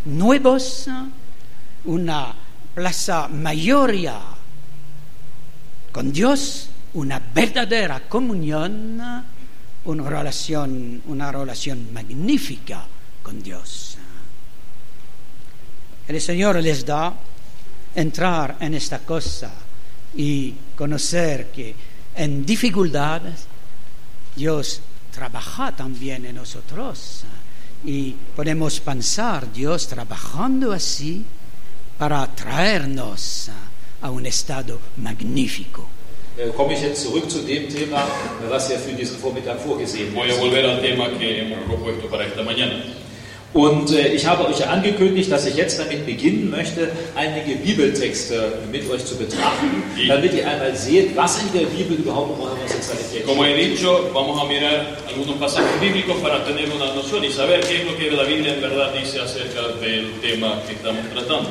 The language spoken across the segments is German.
nuevos, una plaza mayoría con Dios, una verdadera comunión, una relación magnífica con Dios. El Señor les da entrar en esta cosa y conocer que en dificultades Dios trabaja también en nosotros y podemos pensar Dios trabajando así para traernos a un estado magnífico. Komme ich jetzt zurück zu dem Thema, was wir für diesen Vormittag vorgesehen haben. Voy a volver al tema que hemos propuesto para esta mañana. Und ich habe euch ja angekündigt, dass ich jetzt damit beginnen möchte, einige Bibeltexte mit euch zu betrachten, damit ihr einmal seht, was in der Bibel überhaupt über Homosexualität steht. Como he dicho, vamos a mirar algunos pasajes bíblicos para tener una noción y saber qué es lo que la Biblia en verdad dice acerca del tema que estamos tratando.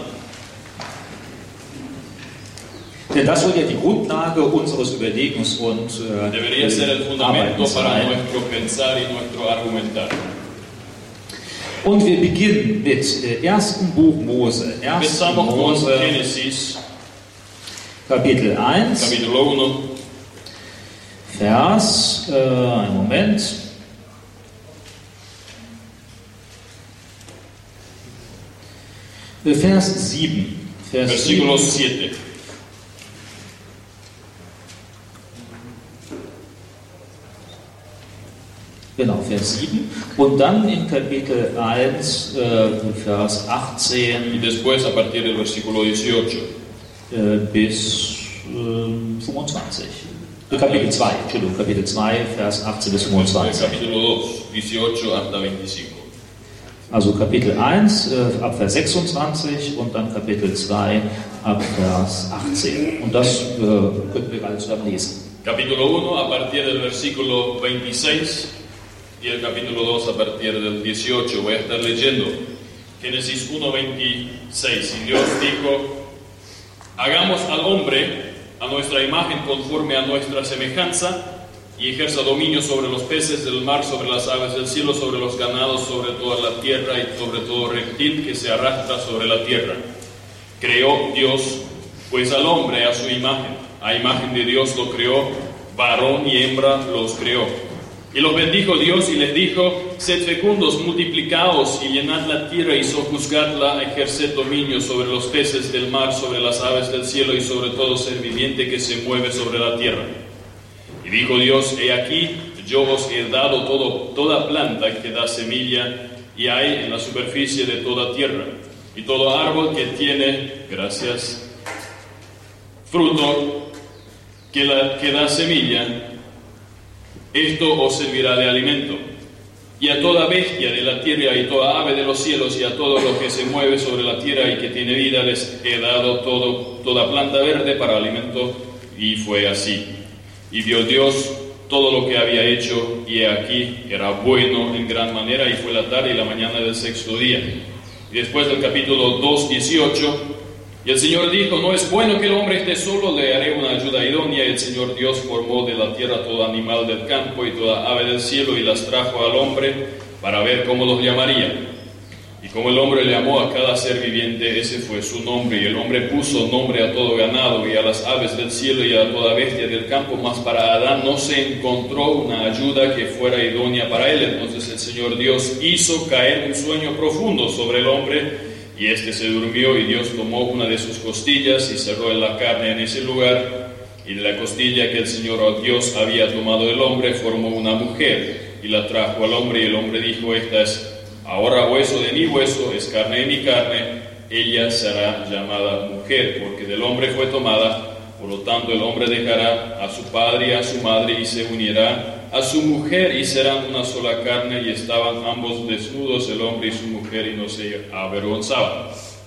Denn das soll ja die Grundlage unseres Überlegens und debería ser el fundamento para nuestro pensar y nuestro argumentar. Und wir beginnen mit 1. Buch Mose. 1. Mose, Genesis, Kapitel 1, capítulo 1, Vers, einen Moment, Vers 7. versículo 7. Genau, Vers 7. Und dann in Kapitel 1, Vers 18 Y después, a partir del versículo 18, bis 25. Kapitel 2, Entschuldigung, Kapitel 2, Vers 18 bis 25. capítulo 2, 18 hasta 25. Also Kapitel 1 ab Vers 26 und dann Kapitel 2 ab Vers 18. Und das könnten wir alle zusammen lesen. Capítulo 1 a partir del versículo 26 y el capítulo 2 a partir del 18. Voy a estar leyendo Génesis 1:26. Y Dios dijo: hagamos al hombre a nuestra imagen conforme a nuestra semejanza, y ejerza dominio sobre los peces del mar, sobre las aves del cielo, sobre los ganados, sobre toda la tierra y sobre todo reptil que se arrastra sobre la tierra. Creó Dios pues al hombre a su imagen, a imagen de Dios lo creó, varón y hembra los creó. Y los bendijo Dios y les dijo: sed fecundos, multiplicaos y llenad la tierra y sojuzgadla, ejerced dominio sobre los peces del mar, sobre las aves del cielo y sobre todo ser viviente que se mueve sobre la tierra. Y dijo Dios: he aquí, yo os he dado toda planta que da semilla, y hay en la superficie de toda tierra, y todo árbol que tiene, gracias, fruto que da semilla, esto os servirá de alimento. Y a toda bestia de la tierra y toda ave de los cielos y a todo lo que se mueve sobre la tierra y que tiene vida les he dado toda planta verde para alimento. Y fue así. Y vio Dios todo lo que había hecho, y he aquí era bueno en gran manera, y fue la tarde y la mañana del sexto día. Y después del capítulo 2:18, y el Señor dijo: no es bueno que el hombre esté solo, le haré una ayuda idónea. Y el Señor Dios formó de la tierra todo animal del campo y toda ave del cielo, y las trajo al hombre para ver cómo los llamaría. Y como el hombre le llamó a cada ser viviente, ese fue su nombre. Y el hombre puso nombre a todo ganado y a las aves del cielo y a toda bestia del campo. Mas para Adán no se encontró una ayuda que fuera idónea para él. Entonces el Señor Dios hizo caer un sueño profundo sobre el hombre, y éste se durmió. Y Dios tomó una de sus costillas y cerró la carne en ese lugar. Y de la costilla que el Señor Dios había tomado del hombre, formó una mujer y la trajo al hombre. Y el hombre dijo: esta es ahora hueso de mi hueso, es carne de mi carne, ella será llamada mujer, porque del hombre fue tomada. Por lo tanto, el hombre dejará a su padre y a su madre y se unirá a su mujer, y serán una sola carne. Y estaban ambos desnudos, el hombre y su mujer, y no se avergonzaban.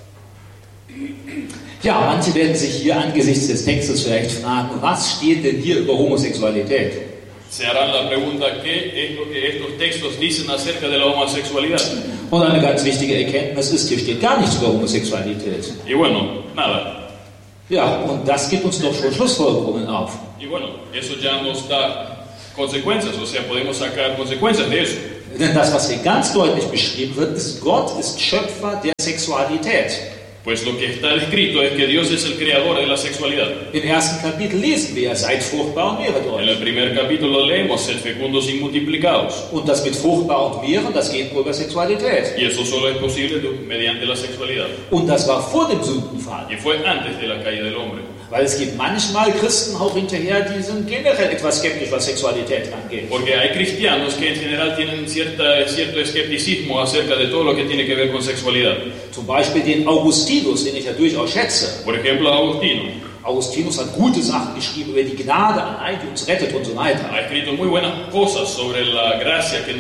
Ja, manche werden sich hier angesichts des Textes vielleicht fragen, was steht denn hier über Homosexualität? Se harán la pregunta: ¿qué es lo que estos textos dicen acerca de la homosexualidad? Und eine ganz wichtige Erkenntnis ist, hier steht gar nichts über Homosexualität. Y bueno, nada. Ja, und das gibt uns doch schon Schlussfolgerungen auf. Y bueno, eso ya nos da consecuencias, o sea, podemos sacar consecuencias de eso. Denn das, was hier ganz deutlich beschrieben wird, ist, Gott ist Schöpfer der Sexualität. Pues lo que está escrito es que Dios es el creador de la sexualidad. Im ersten Kapitel lesen wir, seid fruchtbar und mehret En el euch. primer capítulo leemos, sed fecundos y multiplicados. Und das mit fruchtbar und mehren, das geht nur über Sexualität. Y eso solo es posible mediante la sexualidad. Und das war vor dem Sündenfall. Y fue antes de la caída del hombre. Weil es gibt manchmal Christen auch hinterher, die sind generell etwas skeptisch, was Sexualität angeht. Porque hay cristianos que en general tienen cierto escepticismo acerca de todo lo que tiene que ver con sexualidad. Zum Beispiel den Augustinus, den ich ja durchaus schätze. Por ejemplo, Agustino Augustinus hat gute Sachen geschrieben über die Gnade allein, die uns rettet und so weiter. ha escrito muy buenas cosas sobre la gracia que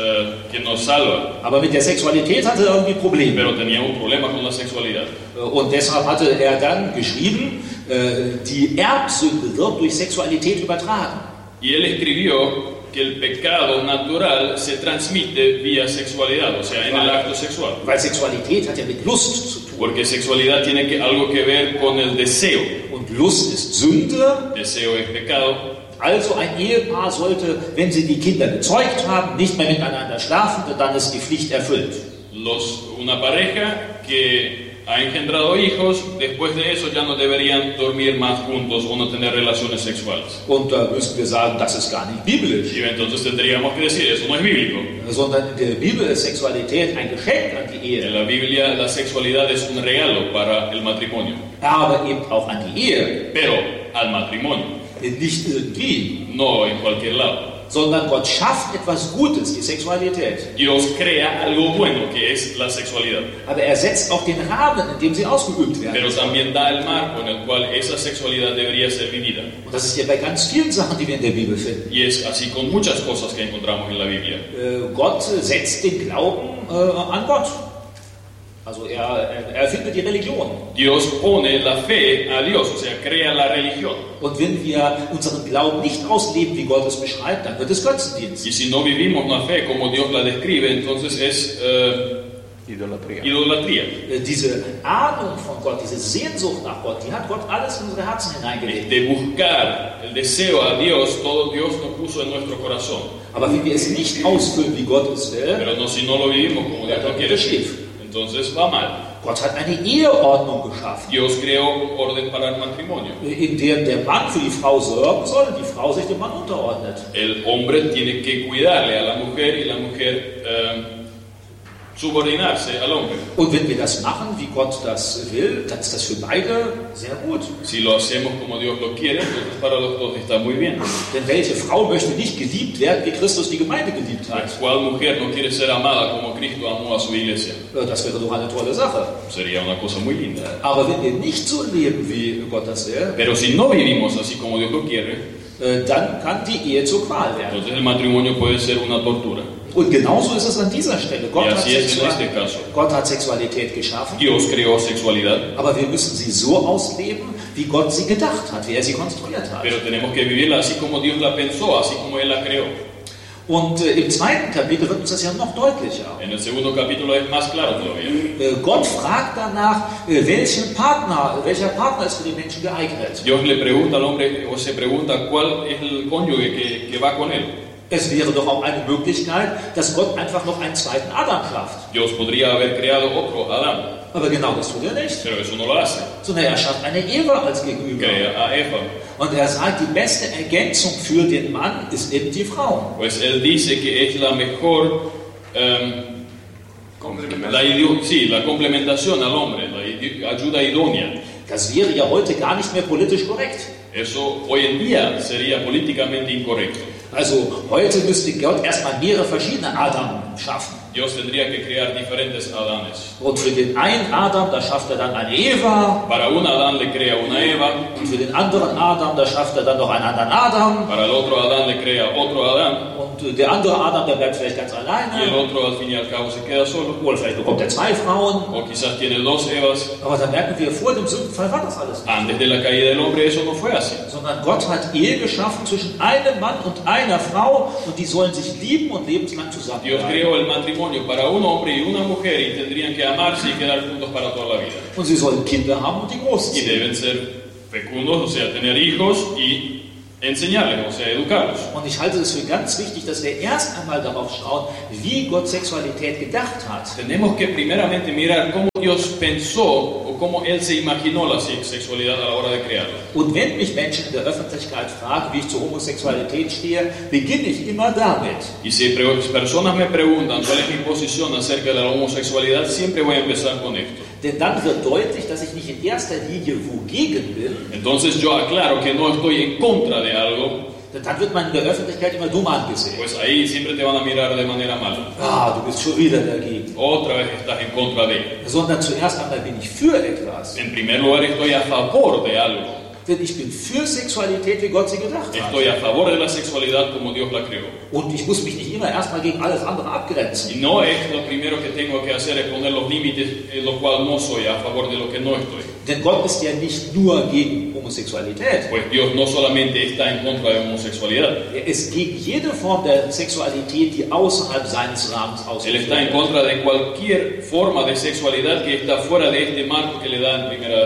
nos salva, Aber mit der Sexualität hatte er irgendwie Probleme. pero tenía un problema con la sexualidad. Und deshalb hatte er dann geschrieben, die Erbsünde wird durch Sexualität übertragen. Y él escribió que el pecado natural se transmite vía sexualidad, o sea, en el acto sexual. Weil Sexualität hat ja mit Lust zu tun. Porque sexualidad tiene algo que ver con el deseo. Und Lust ist Sünde. Deseo es pecado. Also ein Ehepaar sollte, wenn sie die Kinder gezeugt haben, nicht mehr miteinander schlafen, denn dann ist die Pflicht erfüllt. Una pareja que ha engendrado hijos, después de eso ya no deberían dormir más juntos o no tener relaciones sexuales. Und da müssen wir sagen, das ist gar nicht biblisch. Y entonces tendríamos que decir, eso no es bíblico. Sondern in der Bibel ist Sexualität ein Geschenk an die Ehe. En la Biblia la sexualidad es un regalo para el matrimonio. Aber eben auch an die Ehe. Pero al matrimonio. Nicht irgendwie. No en cualquier lado. Sondern Gott schafft etwas Gutes, die Sexualität. Dios crea algo bueno que es la sexualidad. Aber er setzt auch den Rahmen, in dem sie ausgeübt Pero werden. también da el marco en el cual esa sexualidad debería ser vivida. Und das ist ja bei ganz vielen Sachen, die wir in der Bibel finden. Y es así con muchas cosas que encontramos en la Biblia. Gott setzt den Glauben an Gott. Also er erfindet die Religion. Dios pone la fe a Dios, o sea, crea la religión. Und wenn wir unseren Glauben nicht ausleben, wie Gott es beschreibt, dann wird es Götzendienst. Y si no vivimos la fe como Dios la describe, entonces es idolatría. Diese Ahnung von Gott, diese Sehnsucht nach Gott, die hat Gott alles in unsere Herzen hineingelegt. De buscar el deseo a Dios, todo Dios nos puso en nuestro corazón. Aber wenn wir es nicht ausfüllen, wie Gott es will, Pero no, si no lo vivimos como Dios lo quiere, entonces va mal. Gott hat eine Eheordnung geschaffen, Dios creó orden para el matrimonio. in der der Mann für die Frau sorgen soll und die Frau sich dem Mann unterordnet. El hombre tiene que cuidarle a la mujer y la mujer subordinarse al hombre. Und wenn wir das machen, wie Gott das will, dann ist das für beide sehr gut. Si lo hacemos como Dios lo quiere, entonces para los dos está muy bien. Denn welche Frau möchte nicht geliebt werden, wie Christus die Gemeinde geliebt hat? ¿Cuál mujer no quiere ser amada como Cristo amó a su iglesia? Das wäre doch eine tolle Sache. Sería una cosa muy linda. Aber wenn wir nicht so leben, wie Gott das will, Pero si no vivimos así como Dios lo quiere, dann kann die Ehe zur Qual werden. entonces el matrimonio puede ser una tortura. Und genauso ist es an dieser Stelle. Y así es en este caso. Gott hat Sexualität geschaffen, Dios creó sexualidad, aber wir müssen sie so ausleben, wie Gott sie gedacht hat, wie er sie konstruiert hat. pero tenemos que vivirla así como Dios la pensó, así como Él la creó. Und im zweiten Kapitel wird uns das ja noch deutlicher. En el segundo capítulo es más claro todavía. Gott fragt danach, welcher Partner ist für den Menschen geeignet. Dios le pregunta al hombre, o se pregunta cuál es el cónyuge que va con él. Es wäre doch auch eine Möglichkeit, dass Gott einfach noch einen zweiten Adam schafft. Dios podría haber creado otro Adán, Aber genau das tut er nicht. pero eso no lo hace. Sondern er schafft eine Eva als Gegenüber. Crea a Eva. Und er sagt, die beste Ergänzung für den Mann ist eben die Frau. Pues él dice que es la mejor, la complementación al hombre, la ayuda idónea. Das wäre ja heute gar nicht mehr politisch korrekt. Eso hoy en día sería políticamente incorrecto. Also heute müsste Gott erstmal mehrere verschiedene Adam schaffen. Dios tendría que crear diferentes Adanes. Und für den einen Adam, da schafft er dann eine Eva. Para un Adán le crea una Eva. Und für den anderen Adam, da schafft er dann noch einen anderen Adam. Para el otro Adán le crea otro Adán. Und der andere Adam, der bleibt vielleicht ganz Y el alleine. otro al fin y al cabo se queda solo. Oder vielleicht bekommt er zwei Frauen. O quizás tiene dos Evas. Aber da merken wir, vor dem Sündenfall war das alles nicht. Antes de la caída del hombre eso no fue así. Sondern Gott hat Ehe geschaffen zwischen einem Mann und einer Frau. Und die sollen sich lieben und lebenslang Dios zusammenbleiben. creó el matrimonio para un hombre y una mujer y tendrían que amarse y quedar juntos para toda la vida. Und sie sollen Kinder haben und die Y großziehen. deben ser fecundos, o sea, tener hijos y enseñarles, o sea, educarlos. Und ich halte es für ganz wichtig, dass wir erst einmal darauf schauen, wie Gott Sexualität gedacht hat. Tenemos que primeramente mirar cómo Dios pensó o cómo Él se imaginó la sexualidad a la hora de crearla. Und wenn mich Menschen in der Öffentlichkeit fragen, wie ich zur Homosexualität stehe, beginne ich immer damit. Y si personas me preguntan cuál es mi posición acerca de la homosexualidad, siempre voy a empezar con esto. Denn dann wird deutlich, dass ich nicht in erster Linie wogegen bin. Entonces yo aclaro que no estoy en contra de algo. Denn dann wird man in der Öffentlichkeit immer dumm angesehen. Pues ahí siempre te van a mirar de manera mala. Ah, du bist schon wieder dagegen. Otra vez estás en contra de. Sondern zuerst einmal bin ich für etwas. En primer lugar estoy a favor de algo. Denn ich bin für Sexualität, wie Gott sie gedacht hat. Estoy a favor de la sexualidad como Dios la creó. Und ich muss mich nicht immer erstmal gegen alles andere abgrenzen. Y no es lo primero que tengo que hacer es poner los límites en lo cual no soy, a favor de lo que no estoy. Denn Gott ist ja nicht nur gegen Homosexualität. Pues Dios no solamente está en contra de homosexualidad. Er ist gegen jede Form der Sexualität, die außerhalb seines Rahmens Él ausgeführt está en wird. contra de cualquier forma de sexualidad que está fuera de este marco que le da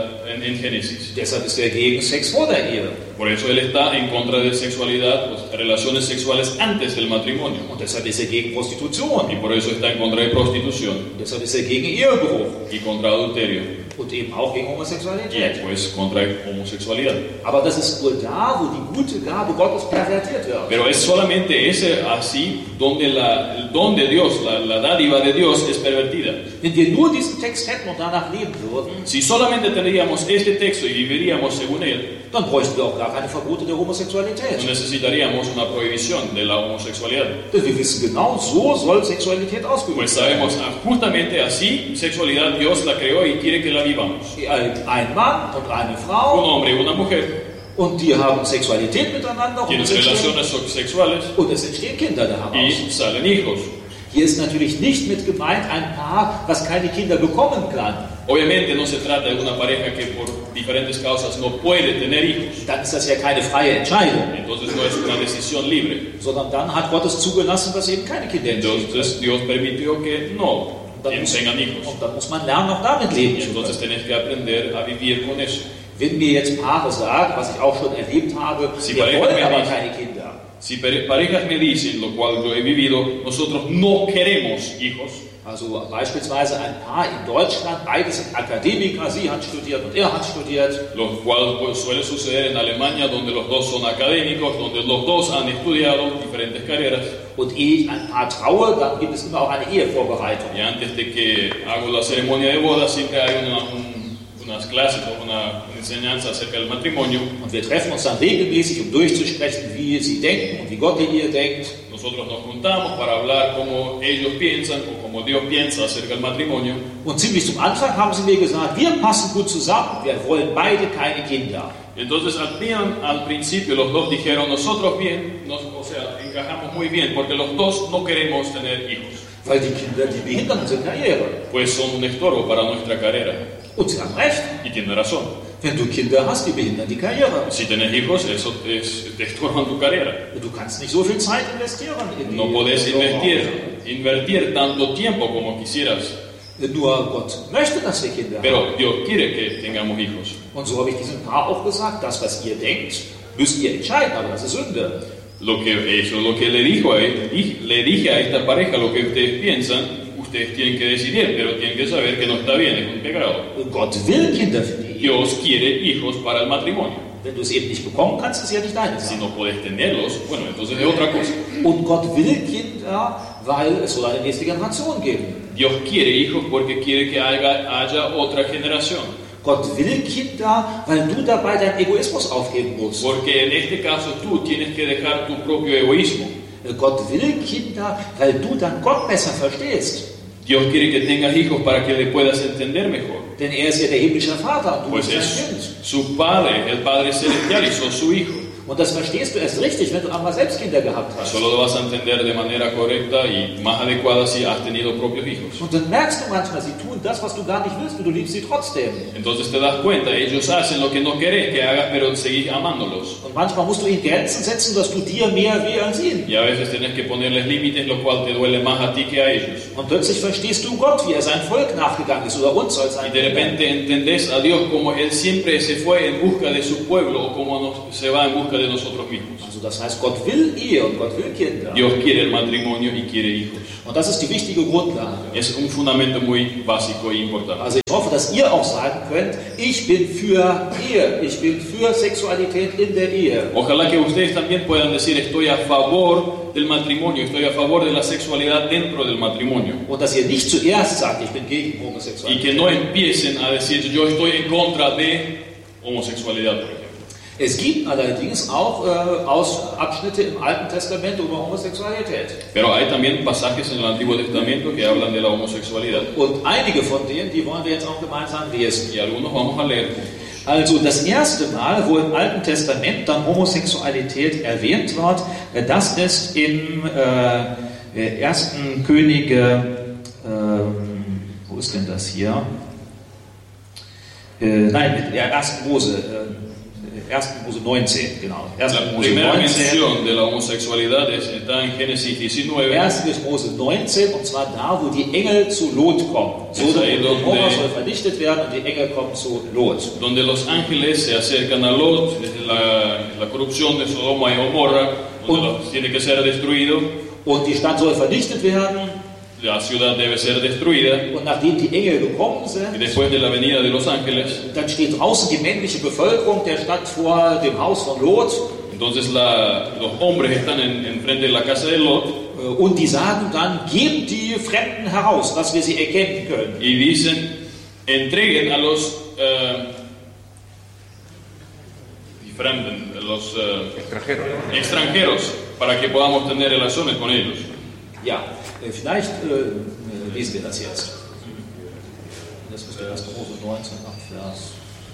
en Génesis. Deshalb ist er gegen Sex vor der Ehe. Por eso él está en contra de sexualidad, pues, relaciones sexuales antes del matrimonio. Und deshalb ist er gegen Prostitution. Y por eso está en contra de prostitución Und deshalb ist er gegen Ehebruch. y contra adulterio. Und eben auch gegen Y Homosexualität. pues contra homosexualidad. Aber das ist nur da, wo die gute Gabe Gottes pervertiert wird. Pero es solamente ese así donde el don de Dios, la dádiva de Dios es pervertida. Wenn wir nur diesen Text hätten und danach leben würden, Si solamente tendríamos este texto y viviríamos según él, dann bräuchten wir auch gar keine Verbote der Homosexualität. no necesitaríamos una prohibición de la homosexualidad. Denn wir wissen genau, so soll Sexualität ausgeübt Pues werden. sabemos, justamente así, sexualidad Dios la creó y quiere que la vivamos. Ein Mann und eine Un Frau, hombre y una mujer und die haben Sexualität miteinander und tienen es entstehen, relaciones sexuales und es entstehen Kinder daraus. y salen hijos. Hier ist natürlich nicht mit gemeint ein Paar, was keine Kinder bekommen kann. Obviamente no se trata de una pareja que por diferentes causas no puede tener hijos. Dann ist das ja keine freie Entscheidung, Entonces no es una decisión libre. sondern dann hat Gott es zugelassen, dass eben keine Kinder entstehen. Entonces Dios permitió que no tengan hijos. Und dann muss man lernen, auch damit leben Y zu entonces können. tenés que aprender a vivir con eso. Wenn mir jetzt Paare sagen, was ich auch schon erlebt habe, Sie wir pareja wollen me aber dice- keine Kinder. Si parejas me dicen, lo cual lo he vivido, nosotros no queremos hijos. Also beispielsweise ein Paar in Deutschland, beide sind Akademiker, sie hat studiert und er hat studiert. Lo cual pues, suele suceder en Alemania, donde los dos son académicos, donde los dos han estudiado diferentes carreras. Und ehe ich ein Paar traue, dann gibt es immer auch eine Ehevorbereitung. Y antes de que hago la ceremonia de boda, siempre hay unas clases o una enseñanza acerca del matrimonio. Und wir treffen uns dann regelmäßig, um durchzusprechen, wie sie denken und wie Gott die Ehe denkt. Nosotros nos juntamos para hablar cómo ellos piensan o cómo Dios piensa acerca del matrimonio. Und ziemlich zum Anfang haben sie mir gesagt, wir passen gut zusammen, wir wollen beide keine Kinder. Entonces al principio los dos dijeron, nosotros bien, o sea, encajamos muy bien, porque los dos no queremos tener hijos, Weil die Kinder, die behindern unsere Karriere. pues son un estorbo para nuestra carrera. Und sie haben recht. Y tiene razón. Wenn du Kinder hast, die behindern die Karriere. Si tenés hijos, eso te estorba tu carrera. Du kannst nicht so viel Zeit investieren in die No podés Sorge. invertir tanto tiempo como quisieras, Nur Gott möchte, dass wir Kinder haben. pero Dios quiere que tengamos hijos. Und so habe ich diesem Paar auch gesagt, das, was ihr denkt, müsst ihr entscheiden, aber das ist Sünde. Lo que le dije a esta pareja, lo que ustedes piensan, ustedes tienen que decidir, pero tienen que saber que no está bien, es un pecado. Gott will Kinder für die Ehe. Dios quiere hijos para el matrimonio. Wenn du es eben nicht bekommen kannst, ist ja nicht deine Si Sache. no puedes tenerlos, bueno, entonces es otra cosa. Und Gott will Kinder, weil es soll eine nächste Generation geben. Dios quiere hijos porque quiere que haya otra generación. Gott will Kinder, weil du dabei deinen Egoismus aufgeben musst. Porque en este caso tú tienes que dejar tu propio egoísmo. Gott will Kinder, weil du dann Gott besser verstehst. Dios quiere que tengas hijos para que le puedas entender mejor. Denn er ist ja der himmlische Vater und du Pues bist es sein Kind. su Padre, el Padre Celestial, y sos su hijo. Und das verstehst du erst richtig, wenn du einmal selbst Kinder gehabt hast. Solo lo vas a entender de manera correcta y más adecuada si has tenido propios hijos. Und dann merkst du manchmal, sie tun das, was du gar nicht willst, und du liebst sie trotzdem. Entonces te das cuenta, ellos hacen lo que no querés que hagas, pero seguís amándolos. Und manchmal musst du ihnen Grenzen setzen, dass du dir mehr weh als ihnen. Y a veces tenés que ponerles límites, lo cual te duele más a ti que a ellos. Und plötzlich verstehst du Gott, wie er sein Volk nachgegangen ist, oder uns als Y sein de repente entendés a Dios como Él siempre se fue en busca de su pueblo o como se va en busca busca de nosotros mismos. Also das heißt, Gott will Ehe und Gott will Kinder. Dios quiere el matrimonio y quiere hijos. Und das ist die wichtige Grundlage. Es un fundamento muy básico e importante. Also ich hoffe, dass ihr auch sagen könnt, ich bin für Ehe, ich bin für Sexualität in der Ehe. Ojalá que ustedes también puedan decir, estoy a favor del matrimonio, estoy a favor de la sexualidad dentro del matrimonio. Und dass ihr nicht zuerst sagt, ich bin gegen Y Homosexualität. que no empiecen a decir, yo estoy en contra de homosexualidad, por ejemplo. Es gibt allerdings auch Abschnitte im Alten Testament über Homosexualität. Pero hay también pasajes en el Antiguo Testamento que hablan de la homosexualidad. Und einige von denen, die wollen wir jetzt auch gemeinsam lesen. Y algunos vamos a leer. Also das erste Mal, wo im Alten Testament dann Homosexualität erwähnt wird, das ist im 1. Könige, wo ist denn das hier? Nein, der 1. Mose 19, genau. 1. La Mose primera 19. mención de la homosexualidad está en Génesis 19. 1. Mose 19, und zwar da, wo die Engel zu Lot kommen. Sodom und Gomorra soll vernichtet werden und die Engel kommen zu Lot. Donde los ángeles se acercan a Lot, desde la corrupción de Sodoma y Gomorra, donde tiene que ser destruido. Und die Stadt soll vernichtet werden. La ciudad debe ser destruida. Und nachdem die Engel gekommen Y sind, después de la venida de los ángeles, dann steht draußen die männliche Bevölkerung der Stadt vor dem Haus von Lot. entonces los hombres están enfrente de la casa de Lot Und die sagen dann, gebt die Fremden heraus, dass wir sie erkennen können. y dicen, entreguen a los extranjeros para que podamos tener relaciones con ellos. Ja, vielleicht lesen wir das jetzt. Das ist 1. Mose 19, Vers.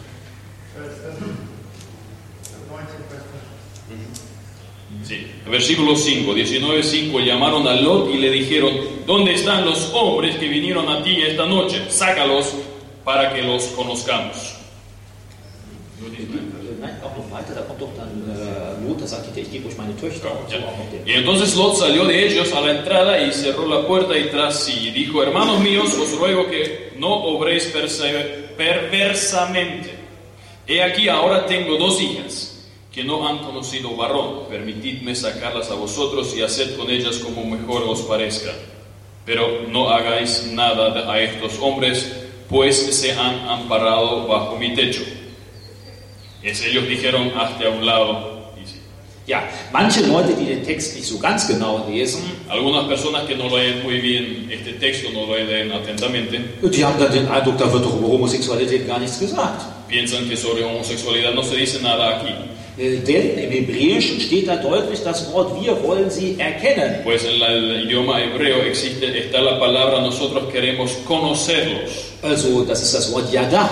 Sí. Versículo 5, 19:5, llamaron a Lot y le dijeron, ¿dónde están los hombres que vinieron a ti esta noche? Sácalos para que los conozcamos. Nein, auch noch weiter, da kommt doch dann Lot, da sagt er, ich gebe euch meine Töchter und so auch noch den. Y entonces Lot salió de ellos a la entrada y cerró la puerta y tras sí dijo, hermanos míos, os ruego que no obréis perversamente. He aquí ahora tengo 2 hijas que no han conocido varón. Permitidme sacarlas a vosotros y haced con ellas como mejor os parezca. Pero no hagáis nada a estos hombres, pues se han amparado bajo mi techo. Ellos dijeron, hazte a un lado. Ja, manche Leute, die den Text nicht so ganz genau lesen, Algunas personas que no leen muy bien este texto, no lo leen atentamente, die haben dann den Eindruck, da wird doch über Homosexualität gar nichts gesagt. piensan que sobre homosexualidad no se dice nada aquí. Denn im Hebräischen steht da deutlich das Wort, wir wollen sie erkennen. Pues en el idioma hebreo está la palabra nosotros queremos conocerlos. Also, das ist das Wort Yada.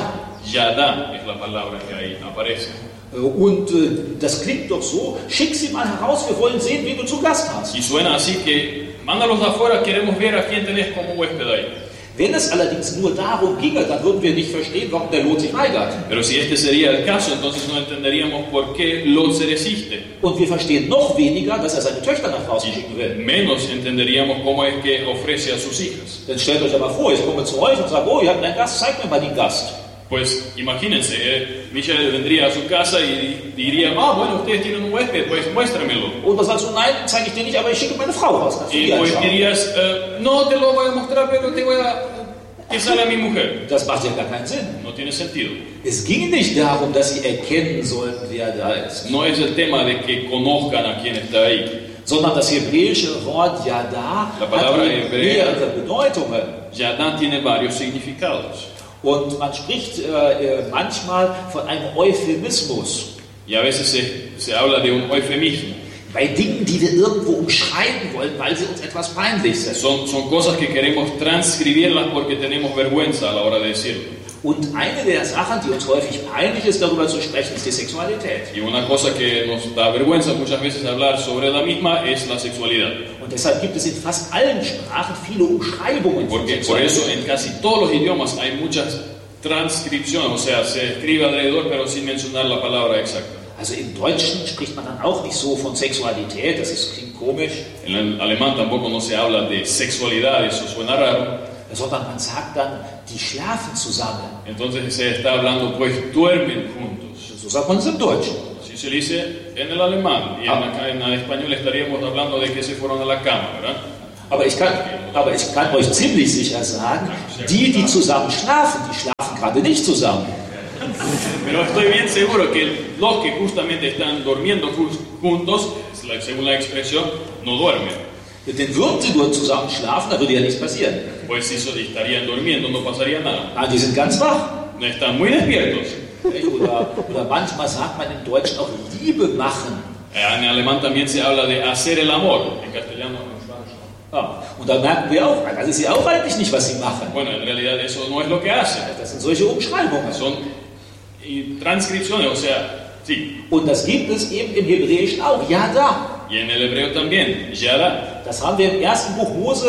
Yada es la palabra que ahí aparece. Und das klingt doch so, schick sie mal heraus, wir wollen sehen, wen du zu Gast hast. Y suena así que, mándalos de afuera, queremos ver a quién tenés como huésped ahí. Wenn es allerdings nur darum ginge, dann würden wir nicht verstehen, warum der Lot sich weigert. Pero si este sería el caso, entonces no entenderíamos por qué Lot se resiste. Und wir verstehen noch weniger, dass er seine Töchter nach draußen schicken will. Menos entenderíamos cómo es que ofrece a sus hijas. Dann stellt euch aber vor, ich komme zu euch und sage, oh, ihr habt einen Gast, zeigt mir mal den Gast. Pues imagínense, Michael vendría a su casa y diría, bueno, ustedes tienen un huésped, pues muéstramelo. Und dann sagst du, nein, zeige ich dir nicht, aber ich schicke meine Frau raus. Y pues dirías, no te lo voy a mostrar, pero te voy a... que sale a mi mujer. Das macht ja gar keinen Sinn. No tiene sentido. Es ging nicht darum, dass sie erkennen sollen, wer da ist. No es el tema de que conozcan a quién está ahí. Sondern das hebräische Wort Yada hat mehrere Bedeutungen. Yada tiene varios significados. Und man spricht manchmal von einem Euphemismus. Y a veces se habla de un eufemismo. Bei Dingen, die wir irgendwo umschreiben wollen, weil sie uns etwas peinlich sind. Son cosas que queremos transcribirlas porque tenemos vergüenza a la hora de decirlo. Und eine der Sachen, die uns häufig peinlich ist, darüber zu sprechen, ist die Sexualität. Y una cosa que nos da vergüenza muchas veces hablar sobre la misma es la sexualidad. Und deshalb gibt es in fast allen Sprachen viele Umschreibungen von Porque por Sexualität. eso en casi todos los idiomas hay muchas transcripciones, o sea, se escribe alrededor pero sin mencionar la palabra exacta. Also im Deutschen spricht man dann auch nicht so von Sexualität, klingt komisch. En el alemán tampoco no se habla de sexualidad, eso suena raro. sondern man sagt dann, die schlafen zusammen. Entonces se está hablando, pues duermen juntos. So sagt man es im Deutschen. Así se dice en el alemán. Y en el español estaríamos hablando de que se fueron a la cama, ¿verdad? Aber ich kann euch ziemlich sicher sagen, die zusammen schlafen, die schlafen gerade nicht zusammen. Pero estoy bien seguro que los que justamente están durmiendo juntos, según la expresión, no duermen. Denn würden sie nur zusammen schlafen, dann würde ja nichts passieren. Pues si estarían durmiendo, no pasaría nada. Ah, die sind ganz wach. Están muy despiertos. Oder manchmal sagt man im Deutschen auch Liebe machen. En alemán también se habla de hacer el amor. En castellano. Ja, und da merken wir auch, das ist ja auch eigentlich nicht, was sie machen. Bueno, en realidad eso no es lo que hacen. Das sind solche Umschreibungen. Son transcripciones, o sea, sí. Und das gibt es eben im Hebräischen auch, Yada. Y en el hebreo también, Yada. Das haben wir im ersten Buch Mose,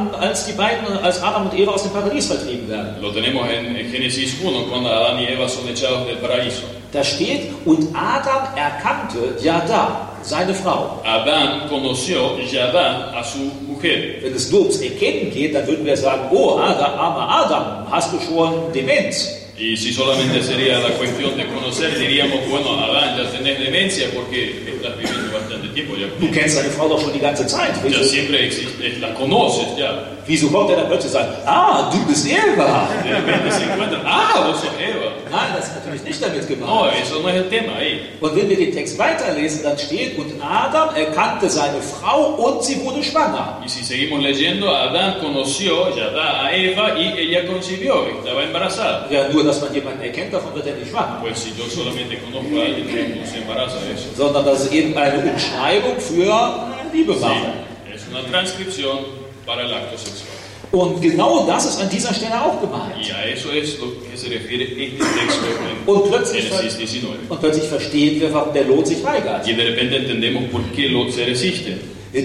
als Adam und Eva aus dem Paradies vertrieben werden. Lo tenemos en Génesis 1, cuando Adán y Eva son echados del paraíso. Da steht, und Adam erkannte Yada, seine Frau. Adán conoció Yada a su mujer. Wenn es nur ums Erkennen geht, dann würden wir sagen, oh Adam, armer Adam, hast du schon Demenz? Y si solamente sería la cuestión de conocer, diríamos, bueno, Adán, ya tenés demencia porque estás viviendo bastante tiempo ya. Du kennst deine Frau doch schon die ganze Zeit. Ya siempre existe, la conoces ya. Wieso kommt er dann plötzlich und sagt, ah, du bist Eva? De repente se encuentran, ah, vos sos Eva. Nein, das ist natürlich nicht damit gemeint. No, eso no es el tema ahí. Und wenn wir den Text weiterlesen, dann steht, und Adam erkannte seine Frau und sie wurde schwanger. Y si seguimos leyendo, Adán conoció Yada a Eva y ella concibió, estaba embarazada. Ja, nur, dass man jemanden erkennt, davon wird er nicht schwanger. Pues si yo solamente conozco a alguien, no se embaraza de eso. Sondern das ist eben eine Umschreibung für Liebe machen. Sí, es una transcripción para el acto sexual. Und genau das ist an dieser Stelle auch gemeint. Y a eso es lo que se refiere este texto en Und plötzlich Génesis 19. verstehen wir, warum der Lot sich weigert. Y de repente entendemos por qué Lot se resiste.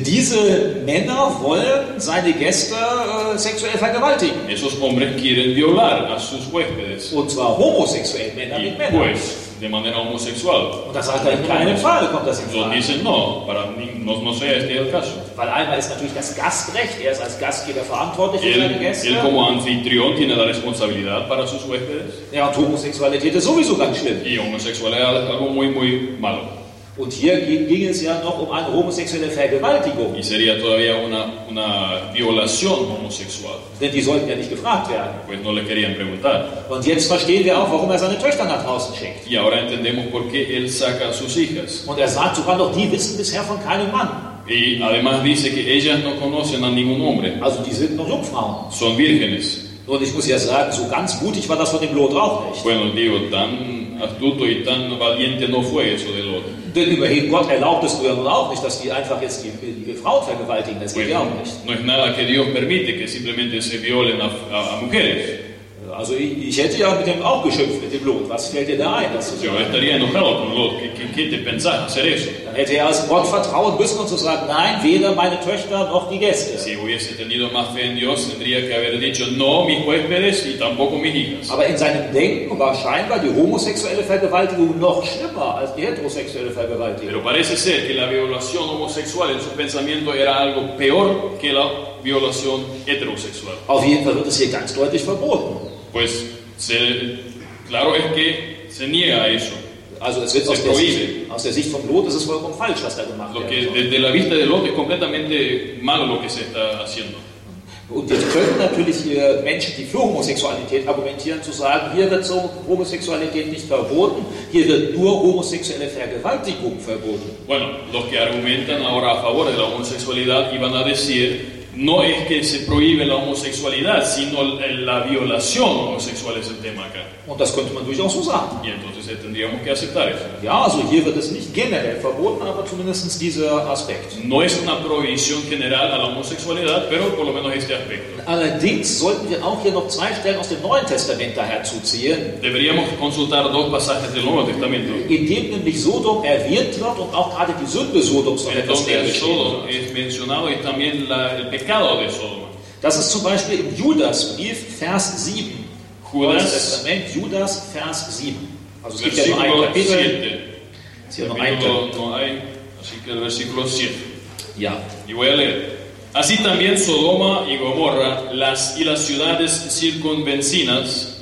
Diese Männer wollen seine Gäste sexuell vergewaltigen. Esos hombres quieren violar a sus huéspedes. Und zwar homosexuell, Männer Y mit Männern. pues, de manera homosexual. Und da sagt er, in keinem Fall kommt das in Entonces Frage. dicen, no, no sea este el caso. Weil einmal ist natürlich das Gastrecht, er ist als Gastgeber verantwortlich für seine Él Gäste. como anfitrión tiene la responsabilidad para sus huéspedes. Ja, und Homosexualität ist sowieso ganz schlimm. Y homosexualidad es algo muy, muy malo. Und hier ging es ja noch um eine homosexuelle Vergewaltigung. Y sería todavía una violación homosexual. Denn die sollten ja nicht gefragt werden. Pues no le querían preguntar. Und jetzt verstehen wir auch, warum er seine Töchter nach draußen schickt. Y ahora entendemos por qué él saca a sus hijas. Und er sagt sogar noch, die wissen bisher von keinem Mann. Y además dice que ellas no conocen a ningún hombre. Also die sind noch Jungfrauen. Son vírgenes. Und ich muss ja sagen, so ganz mutig war das von dem Lot auch nicht. Bueno, digo, tan astuto y tan valiente no fue eso de Lot. Denn immerhin, Gott erlaubt es ja nun auch nicht, dass die einfach jetzt die Frauen vergewaltigen. Das geht ja auch nicht. No es nada que Dios permite que simplemente se violen a mujeres. Also ich hätte ja mit dem auch geschimpft, mit dem Lot. Was fällt dir da ein? Yo estaría enojado con Lot. ¿Qué te pensás hacer eso? Dann hätte er also Gott vertrauen müssen und zu sagen, nein, weder meine Töchter noch die Gäste. Si hubiese tenido más fe en Dios, tendría que haber dicho, no mis huéspedes y tampoco mis hijas. Aber in seinem Denken war scheinbar die homosexuelle Vergewaltigung noch schlimmer als die heterosexuelle Vergewaltigung. Pero parece ser que la violación homosexual en su pensamiento era algo peor que la violación heterosexual. Auf jeden Fall wird es hier ganz deutlich verboten. Pues claro es que se niega a eso. Also es wird aus der Sicht von Lot ist es vollkommen falsch, was da gemacht Lo wird. que desde la vista de Lot es completamente malo lo que se está haciendo. Und jetzt können natürlich Menschen, die für Homosexualität argumentieren, zu sagen, hier wird so Homosexualität nicht verboten, hier wird nur homosexuelle Vergewaltigung verboten. Bueno, los que argumentan ahora a favor de la homosexualidad iban a decir, no es que se prohíbe la homosexualidad, sino la violación homosexual es el tema acá. Und das könnte man durchaus so sagen. Y entonces tendríamos que aceptar eso. Ja, also hier wird es nicht generell verboten, aber zumindest dieser Aspekt. No es una prohibición general a la homosexualidad, pero por lo menos este aspecto. Allerdings sollten wir auch hier noch zwei Stellen aus dem Neuen Testament daher zuziehen, Deberíamos consultar dos pasajes del Nuevo Testamento. in dem nämlich Sodom erwähnt wird und auch gerade die Sünde Sodoms noch etwas näher Entonces beschrieben Sodom wird. es mencionado y también el pecado de Sodoma. Das ist zum Beispiel im Judasbrief, Vers 7. Neues Judas, Testament, Judas, Vers 7. Also es gibt ja nur ein versículo Kapitel. 7. Es ist ja nur ein Capítulo Kapitel. no hay, así que el versículo 7. Ja. Y voy a leer. Así también Sodoma y Gomorra y las ciudades circunvecinas,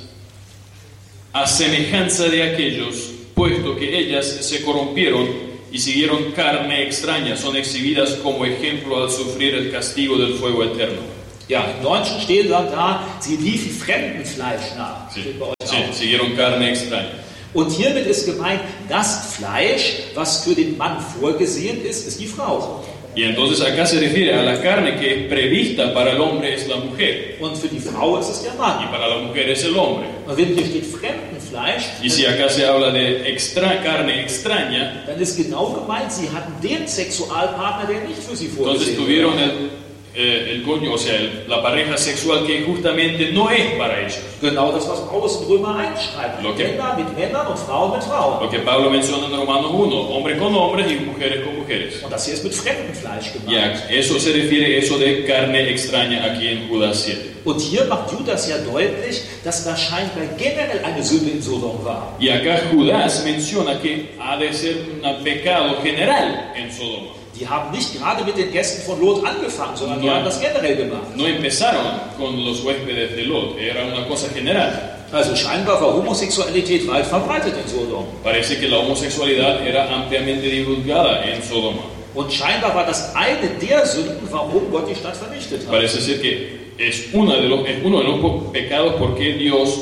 a semejanza de aquellos, puesto que ellas se corrompieron y siguieron carne extraña, son exhibidas como ejemplo al sufrir el castigo del fuego eterno. Ja, im Deutschen steht dann da, sie liefen Fremdenfleisch nach. Steht bei euch auch. Siguieron carne extraña. Und hiermit ist gemeint, das Fleisch, was für den Mann vorgesehen ist, ist die Frau. Y entonces acá se refiere a la carne que es prevista para el hombre es la mujer. Und für die Frau ist es der Y Mann. para la mujer es el hombre. Und wenn hier steht Fremdenfleisch, Y si acá se habla de carne extraña, dann ist genau gemeint, sie hatten den Sexualpartner, der nicht für sie entonces vorgesehen war. tuvieron el coño, o sea, la pareja sexual que justamente no es para ellos. Genau das, was Paulus in Römer 1 schreibt. Okay. Männer mit Männern und Frauen mit Frauen. Lo que Pablo menciona en Romanos 1, hombres con hombres y mujeres con mujeres. Und das hier ist mit Fremdenfleisch Y gemeint. a eso se refiere eso de carne extraña aquí en Judas 7. Und hier macht Judas ja deutlich, dass da scheinbar generell eine Sünde in Sodom war. Y acá Judas menciona que ha de ser un pecado general en Sodoma. Die haben nicht gerade mit den Gästen von Lot angefangen, sondern die Nein. haben das generell gemacht. No empezaron con los huéspedes de Lot, era una cosa general. Also scheinbar war Homosexualität weit verbreitet in Sodom. Parece que la homosexualidad era ampliamente divulgada en Sodoma. Und scheinbar war das eine der Sünden, warum Gott die Stadt vernichtet hat. Parece ser que es uno de los pecados por que Dios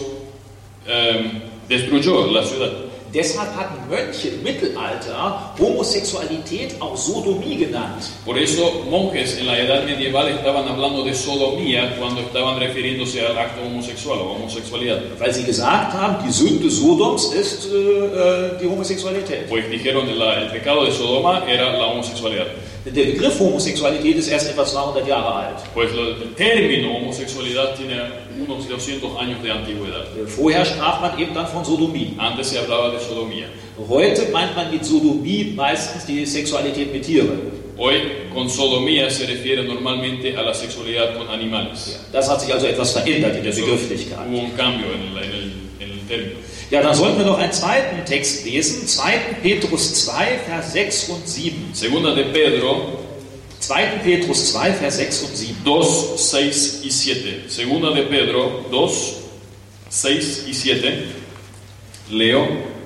destruyó la ciudad. Deshalb hatten Mönche im Mittelalter Homosexualität auch Sodomie genannt. Por eso monjes en la edad medieval estaban hablando de sodomía cuando estaban refiriéndose al acto homosexual o homosexualidad. Weil sie gesagt haben, die Sünde Sodoms ist die Homosexualität. Pues dijeron el pecado de Sodoma era la homosexualidad. Der Begriff Homosexualität ist erst etwa 200 Jahre alt. Pues el término homosexualidad tiene unos 200 años de antigüedad. Vorher sprach man eben dann von Sodomie. Antes se hablaba de sodomía. Heute meint man mit Sodomie meistens die Sexualität mit Tieren. Hoy con sodomía se refiere normalmente a la sexualidad con animales. Das hat sich also etwas verändert in der Begrifflichkeit. Hubo un cambio en el término. Ja, dann sollten wir noch einen zweiten Text lesen, 2. Petrus 2, Vers 6 und 7. Segunda de Pedro 2. Petrus 2, Vers 6 und 7. 2, 6 y 7. Segunda de Pedro 2, 6 y 7. Leo.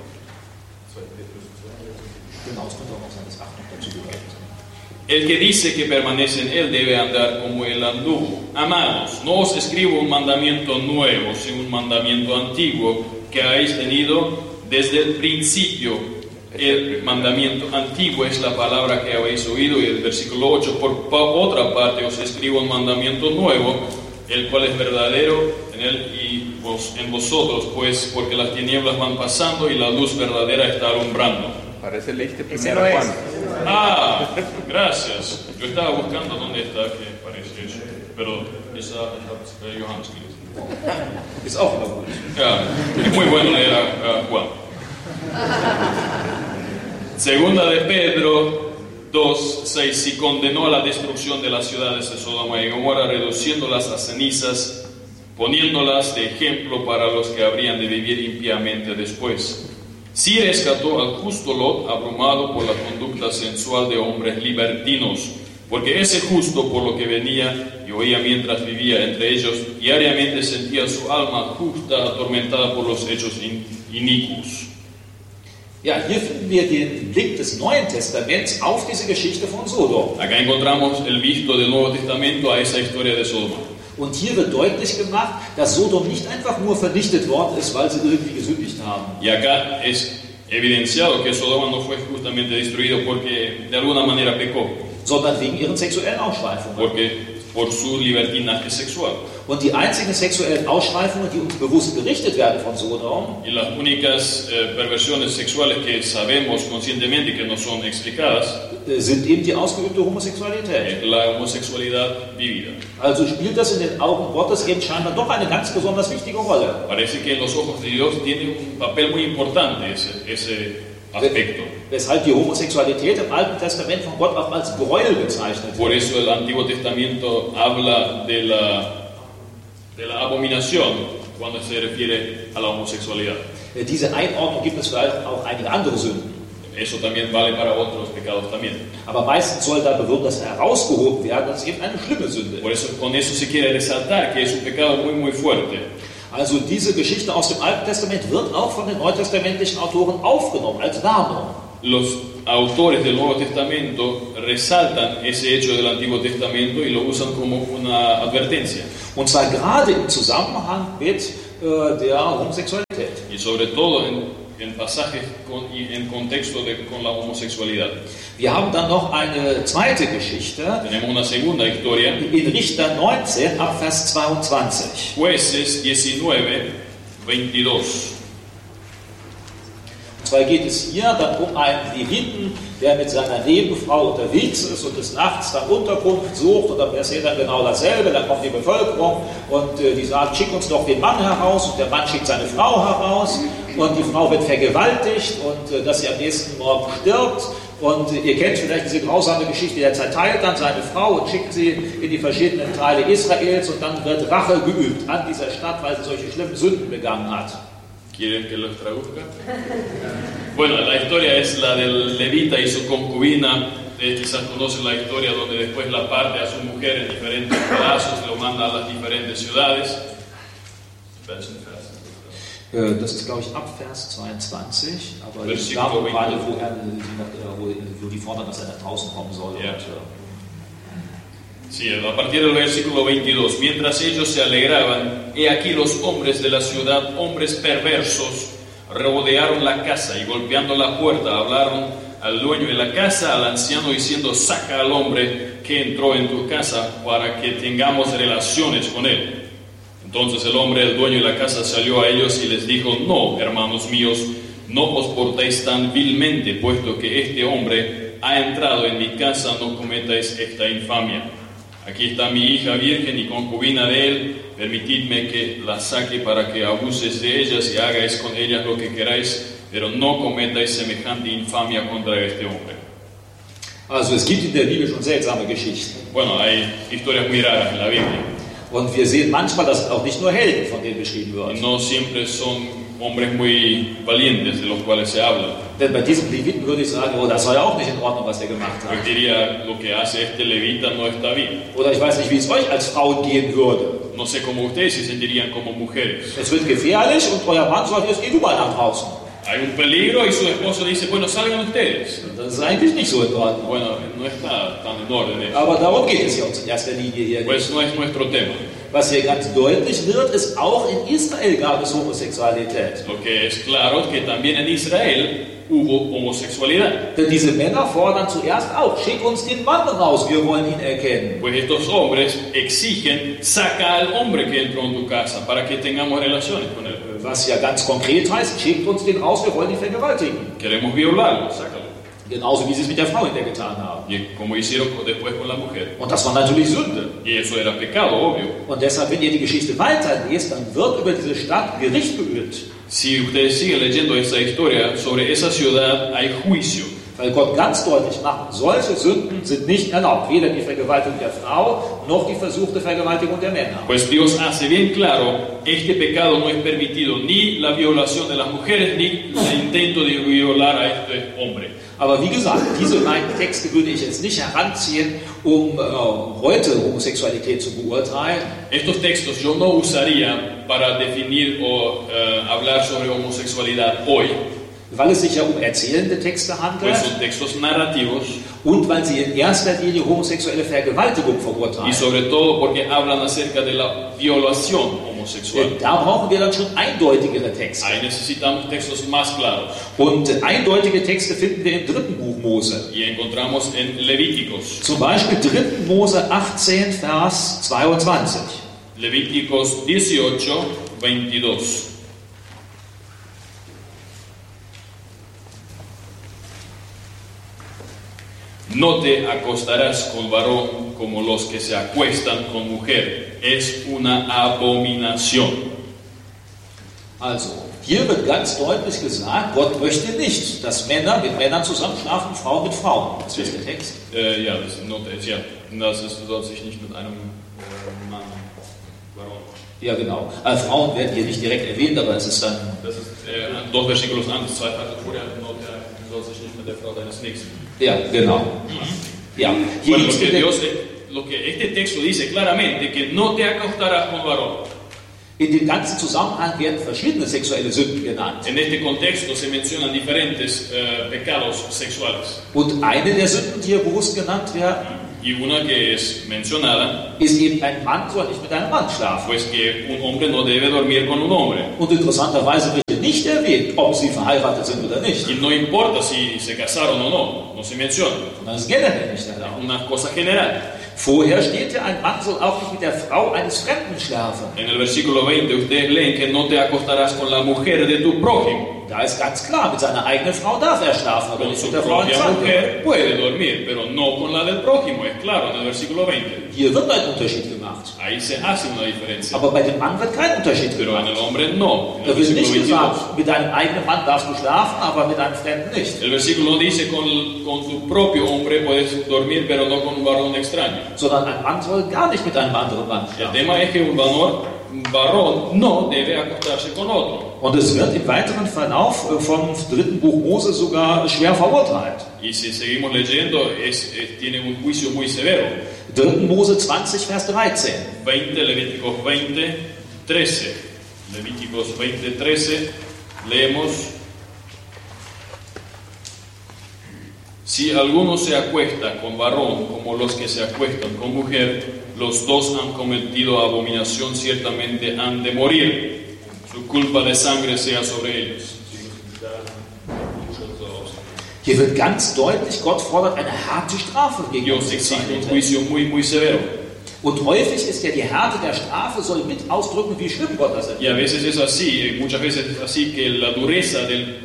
Genau, es könnte auch noch sein, dass 8 noch dazu gehört. El que dice que permanece en él debe andar como él anduvo. Amados, no os escribo un mandamiento nuevo, sino un mandamiento antiguo que habéis tenido desde el principio. El mandamiento antiguo es la palabra que habéis oído. Y el versículo 8, por otra parte os escribo un mandamiento nuevo, el cual es verdadero en él y en vosotros, pues porque las tinieblas van pasando y la luz verdadera está alumbrando. Parece leíste Ese primero no es. Juan. Ah, gracias. Yo estaba buscando dónde está que parece eso, pero esa es Johannes. Ist auch immer gut. Ja, es muy bueno leer a Juan. Segunda de Pedro 2, 6. Y condenó a la destrucción de las ciudades de Sodoma y Gomorra, reduciéndolas a cenizas, poniéndolas de ejemplo para los que habrían de vivir impíamente después. Sí rescató al justo Lot, abrumado por la conducta sensual de hombres libertinos, porque ese justo, por lo que venía y oía mientras vivía entre ellos, diariamente sentía su alma justa atormentada por los hechos inicuos. Ja, hier finden wir den Blick des Neuen Testaments auf diese Geschichte von Sodom. Acá encontramos el visto del Nuevo Testamento a esa historia de Sodoma. Und hier wird deutlich gemacht, dass Sodom nicht einfach nur vernichtet worden ist, weil sie irgendwie gesündigt haben. Y acá es evidenciado que Sodoma no fue justamente destruido porque de alguna manera pecó, Sondern wegen ihren sexuellen Ausschweifungen. porque por su libertinaje sexual. Und die einzigen sexuellen Ausschweifungen, die uns bewusst berichtet werden von Sodom, Y las únicas perversiones sexuales que sabemos conscientemente que no son explicadas sind eben die ausgeübte Homosexualität. es la homosexualidad vivida. Also spielt das in den Augen Gottes eben scheinbar doch eine ganz besonders wichtige Rolle. Parece que en los ojos de Dios tiene un papel muy importante ese aspecto. Weshalb die Homosexualität im Alten Testament von Gott auch als Gräuel bezeichnet Por wird. eso el Antiguo Testamento habla de la abominación cuando se refiere a la homosexualidad. Diese Einordnung gibt es vielleicht auch einige andere Sünden. eso también vale para otros pecados también. Aber meistens soll da besonders herausgehoben werden, dass es eben eine schlimme Sünde Por ist. eso con eso se quiere resaltar que es un pecado muy muy fuerte. Also diese Geschichte aus dem Alten Testament wird auch von den neutestamentlichen Autoren aufgenommen als Warnung. Los autores del Nuevo Testamento resaltan ese hecho del Antiguo Testamento y lo usan como una advertencia. Und zwar gerade im Zusammenhang mit der Homosexualität. Y sobre todo en pasajes y en contexto con la homosexualidad. Wir haben dann noch eine zweite Geschichte Tenemos una segunda historia, in Richter 19 ab Vers 22. Jueces 19, 22. Und zwar geht es hier dann um einen Leviten, der mit seiner Nebenfrau unterwegs ist und des Nachts dann Unterkunft sucht. Und dann passiert dann genau dasselbe. Dann kommt die Bevölkerung und die sagt, schick uns doch den Mann heraus. Und der Mann schickt seine Frau heraus. Und die Frau wird vergewaltigt und dass sie am nächsten Morgen stirbt. Und ihr kennt vielleicht diese grausame Geschichte, der zerteilt dann seine Frau und schickt sie in die verschiedenen Teile Israels. Und dann wird Rache geübt an dieser Stadt, weil sie solche schlimmen Sünden begangen hat. ¿Quieren que los traduzca? Bueno, la historia es la del levita y su concubina. Quizás conocen la historia donde después la parte a su mujer en diferentes pedazos, lo manda a las diferentes ciudades. Das ist, glaube ich, ab Vers 22, aber ich glaube gerade, wo die fordern, dass er nach draußen kommen soll. Yeah. Sí, a partir del versículo 22. Mientras ellos se alegraban, he aquí los hombres de la ciudad, hombres perversos, rodearon la casa y golpeando la puerta hablaron al dueño de la casa, al anciano, diciendo, saca al hombre que entró en tu casa para que tengamos relaciones con él. Entonces el hombre, el dueño de la casa, salió a ellos y les dijo, no, hermanos míos, no os portéis tan vilmente, puesto que este hombre ha entrado en mi casa, no cometáis esta infamia. Aquí está mi hija virgen y concubina de él, permitidme que la saque para que abuses de ellas y hagáis con ellas lo que queráis, pero no cometáis semejante infamia contra este hombre. Also es gibt in der Bibel schon seltsame Geschichten. Bueno, hay historias muy raras en la Biblia. Und wir sehen manchmal, dass auch nicht nur Helden von denen beschrieben wird. No siempre son hombres muy valientes de los cuales se habla. Denn bei diesem Leviten würde ich sagen, oh, das war ja auch nicht in Ordnung, was er gemacht hat. Yo diría, lo que hace este levita no está bien. Oder ich weiß nicht, wie es euch als Frauen gehen würde. No sé cómo ustedes se sentirían como mujeres. Es wird gefährlich und euer Mann sagt, jetzt geh du mal nach draußen. Hay un peligro y su esposo dice, bueno, salgan ustedes. Das ist eigentlich nicht so in Ordnung. Bueno, no está tan en orden eso. Aber darum geht es ja uns in erster Linie hier. Pues no es nuestro tema. Was hier ganz deutlich wird, ist, auch in Israel gab es Homosexualität. Lo que es claro es que también en Israel hubo homosexualidad. Denn diese Männer fordern zuerst auch, schick uns den Mann raus, wir wollen ihn erkennen. Pues estos hombres exigen, saca al hombre que entró en tu casa para que tengamos relaciones con él. Was ja ganz konkret heißt, schickt uns den raus, wir wollen ihn vergewaltigen. Queremos violarlo, sácalo. Genauso wie sie es mit der Frau hinterher getan haben. Y como hicieron después con la mujer. Und das war natürlich Sünde. Y eso era pecado, obvio. Und deshalb, wenn ihr die Geschichte weiterlest, dann wird über diese Stadt Gericht geübt. Si ustedes siguen leyendo esa historia, sobre esa ciudad hay juicio. Weil Gott ganz deutlich macht, solche Sünden sind nicht erlaubt. Weder die Vergewaltigung der Frau, noch die versuchte Vergewaltigung der Männer. Pues Dios hace bien claro, este pecado no es permitido, ni la violación de las mujeres, ni el intento de violar a este hombre. Aber wie gesagt, diese beiden Texte würde ich jetzt nicht heranziehen, um heute Homosexualität zu beurteilen. Estos textos yo no usaría para definir o hablar sobre homosexualidad hoy. Weil es sich ja um erzählende Texte handelt. Pues son textos narrativos. Und weil sie in erster Linie homosexuelle Vergewaltigung verurteilen. Y sobre todo porque hablan acerca de la violación homosexual. Da brauchen wir dann schon eindeutigere Texte. Ahí necesitamos textos más claros. Und eindeutige Texte finden wir im 3. Buch Mose. Y encontramos en Levíticos. Zum Beispiel 3. Mose 18, Vers 22. Levíticos 18, 22. No te acostarás con varón como los que se acuestan con mujer. Es una abominación. Also, hier wird ganz deutlich gesagt, Gott möchte nicht, dass Männer mit Männern zusammenschlafen, Frauen mit Frauen. Das ist der Text. Ja, das soll sich nicht mit einem Mann, varón. Ja, genau. Frauen werden hier nicht direkt erwähnt, aber es ist dann... Das ist dos versículos antes, zwei Verse vorher, no te sollst dich nicht mit der Frau deines Nächsten. Ja, genau. Ja. Hier Bueno, gibt's lo que este texto dice claramente, que no te acostarás con varón. in dem ganzen Zusammenhang werden verschiedene sexuelle Sünden genannt. En este contexto se mencionan diferentes pecados sexuales. Und eine der Sünden, die hier bewusst genannt werden, Y una que es mencionada, ist eben, ein Mann soll nicht mit einem Mann schlafen. pues que un hombre no debe dormir con un hombre. Und interessanterweise wird hier nicht erwähnt, ob sie verheiratet sind oder nicht. Y no importa si se casaron o no, no se menciona. Das ist generell nicht erlaubt. Una cosa general. Vorher steht ja, ein Mann soll auch nicht mit der Frau eines Fremden schlafen. En el versículo 20 ustedes leen que no te acostarás con la mujer de tu prójimo. Da ist ganz klar, mit seiner eigenen Frau darf er schlafen, aber Con nicht su mit der Frau eines propia anderen. mujer puede dormir, pero no con la del prójimo, es claro en el versículo 20. Hier wird ein Unterschied gemacht. Ahí se hace una diferencia. Aber bei dem Mann wird kein Unterschied Pero en gemacht. el hombre no. En Da el wird versículo nicht 22. gesagt, mit deinem eigenen Mann darfst du schlafen, aber mit einem Fremden nicht. El versículo dice con tu propio hombre puedes dormir, pero no con un varón extraño. Sondern ein Mann soll gar nicht mit einem anderen Mann El schlafen. tema es que un varón no debe acostarse con otro. Und es wird im weiteren Verlauf vom 3. Buch Mose sogar schwer verurteilt. Y si seguimos leyendo, tiene un juicio muy severo. 3. Mose 20, Vers 13. 20, Levíticos 20, 13. Levíticos 20, 13, leemos: Si alguno se acuesta con varón como los que se acuestan con mujer, los dos han cometido abominación, ciertamente han de morir. Su culpa de sangre sea sobre ellos. Hier wird ganz deutlich, Gott fordert eine harte Strafe gegen Dios exige un juicio muy, muy severo. Und häufig ist ja die Härte der Strafe soll mit ausdrücken, wie schlimm Gott das Y a veces es así, muchas veces es así que la dureza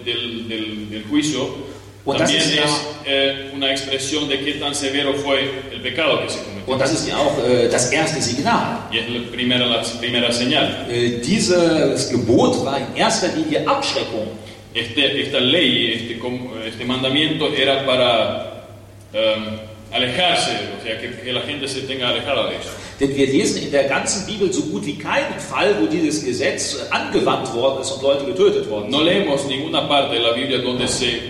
del juicio Und das también ist ja, es una expresión de qué tan severo fue el pecado que se cometió. und das ist ja auch das erste Signal. Y es la primera señal. Dieses Gebot war in erster Linie Abschreckung. Esta ley, este mandamiento era para alejarse, o sea, que la gente se tenga alejada de eso. Denn wir lesen in der ganzen Bibel so gut wie keinen Fall, wo dieses Gesetz angewandt worden ist und Leute getötet worden No sind. leemos ninguna parte de la Biblia donde se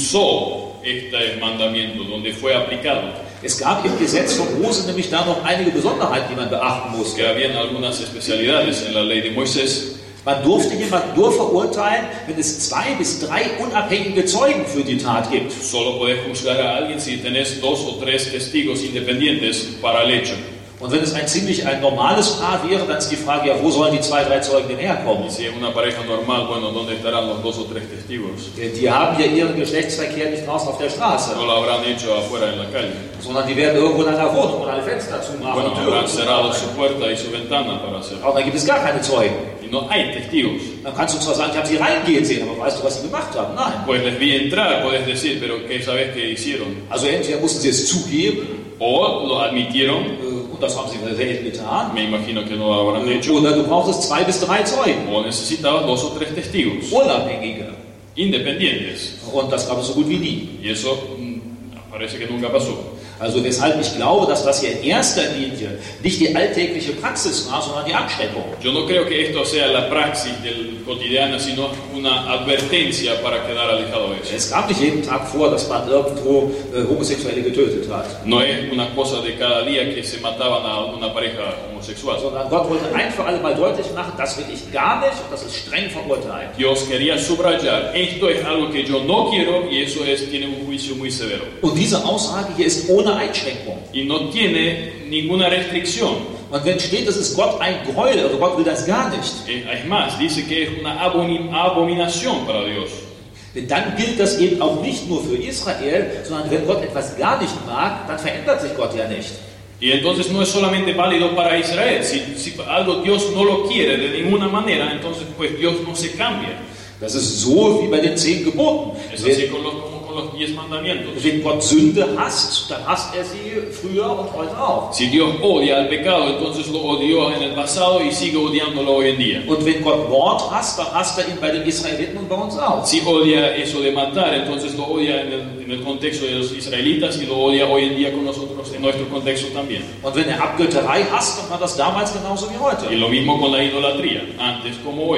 usó este mandamiento, donde fue aplicado. Es gab im Gesetz von Mose nämlich da noch einige Besonderheiten, die man beachten Que musste. habían algunas especialidades en la ley de Moisés. Man durfte jemanden nur verurteilen, wenn es 2 bis 3 unabhängige Zeugen für die Tat gibt. Solo podés juzgar a alguien si tenés 2 o 3 testigos independientes para el hecho. Und wenn es ein normales Paar wäre, dann ist die Frage, ja, wo sollen die 2, 3 Zeugen denn herkommen? Y si es una pareja normal, bueno, ¿dónde estarán los 2 o 3 testigos? Die haben ja ihren Geschlechtsverkehr nicht draußen auf der Straße, No lo habrán hecho afuera en la calle. sondern die werden irgendwo in einer Wohnung und alle Fenster zumachen. Bueno, und habrán Türen cerrado zumachen. su puerta y su ventana para hacerlo. Aber dann gibt es gar keine Zeugen. Y no hay testigos. Dann kannst du zwar sagen, ich habe sie reingehen sehen, aber weißt du, was sie gemacht haben? Nein. Pues les vi entrar, puedes decir, pero ¿qué sabes que hicieron? Also entweder mussten sie es zugeben, O lo admitieron, und das haben sie selten getan, me imagino que no lo habrán hecho, oder du brauchst 2 bis 3 Zeugen, o necesitabas 2 o 3 testigos unabhängige. independientes. Und das gab es so gut wie nie. Y eso parece que nunca pasó. Also weshalb ich glaube, dass das hier in erster Linie nicht die alltägliche Praxis war, sondern die Abschreckung. Yo no creo que esto sea la praxis cotidiana, sino una advertencia para quedar alejado de eso. Es kam nicht jeden Tag vor, dass man irgendwo Homosexuelle getötet hat, No es una cosa de cada día que se mataban a una pareja homosexual. sondern Gott wollte ein für alle Mal deutlich machen, das will ich gar nicht und das ist streng verurteilt. Dios quería subrayar, esto es algo que yo no quiero y eso tiene un juicio muy severo. Und diese Aussage hier ist ohne Einschränkung. Y no tiene ninguna restricción. Und wenn steht, das ist Gott ein Gräuel, also Gott will das gar nicht, Es más, dice que es una abominación para Dios. denn dann gilt das eben auch nicht nur für Israel, sondern wenn Gott etwas gar nicht mag, dann verändert sich Gott ja nicht. Y entonces no es solamente válido para Israel. Si algo Dios no lo quiere de ninguna manera, entonces pues Dios no se cambia. Das ist so wie bei den 10 Geboten. Es así como con los 10 mandamientos. Wenn Gott Sünde hasst, dann hasst er sie früher und heute auch. Si Dios odia al pecado, entonces lo odió en el pasado y sigue odiándolo hoy en día. Und wenn Gott Mord hasst, dann hasst er ihn bei den Israeliten und bei uns auch. Si odia eso de matar, entonces lo odia en el contexto de los israelitas y lo odia hoy en día con nosotros en nuestro contexto también. Und wenn Abgötterei hasst, dann war das damals genauso wie Y heute. lo mismo con la idolatría, antes como hoy.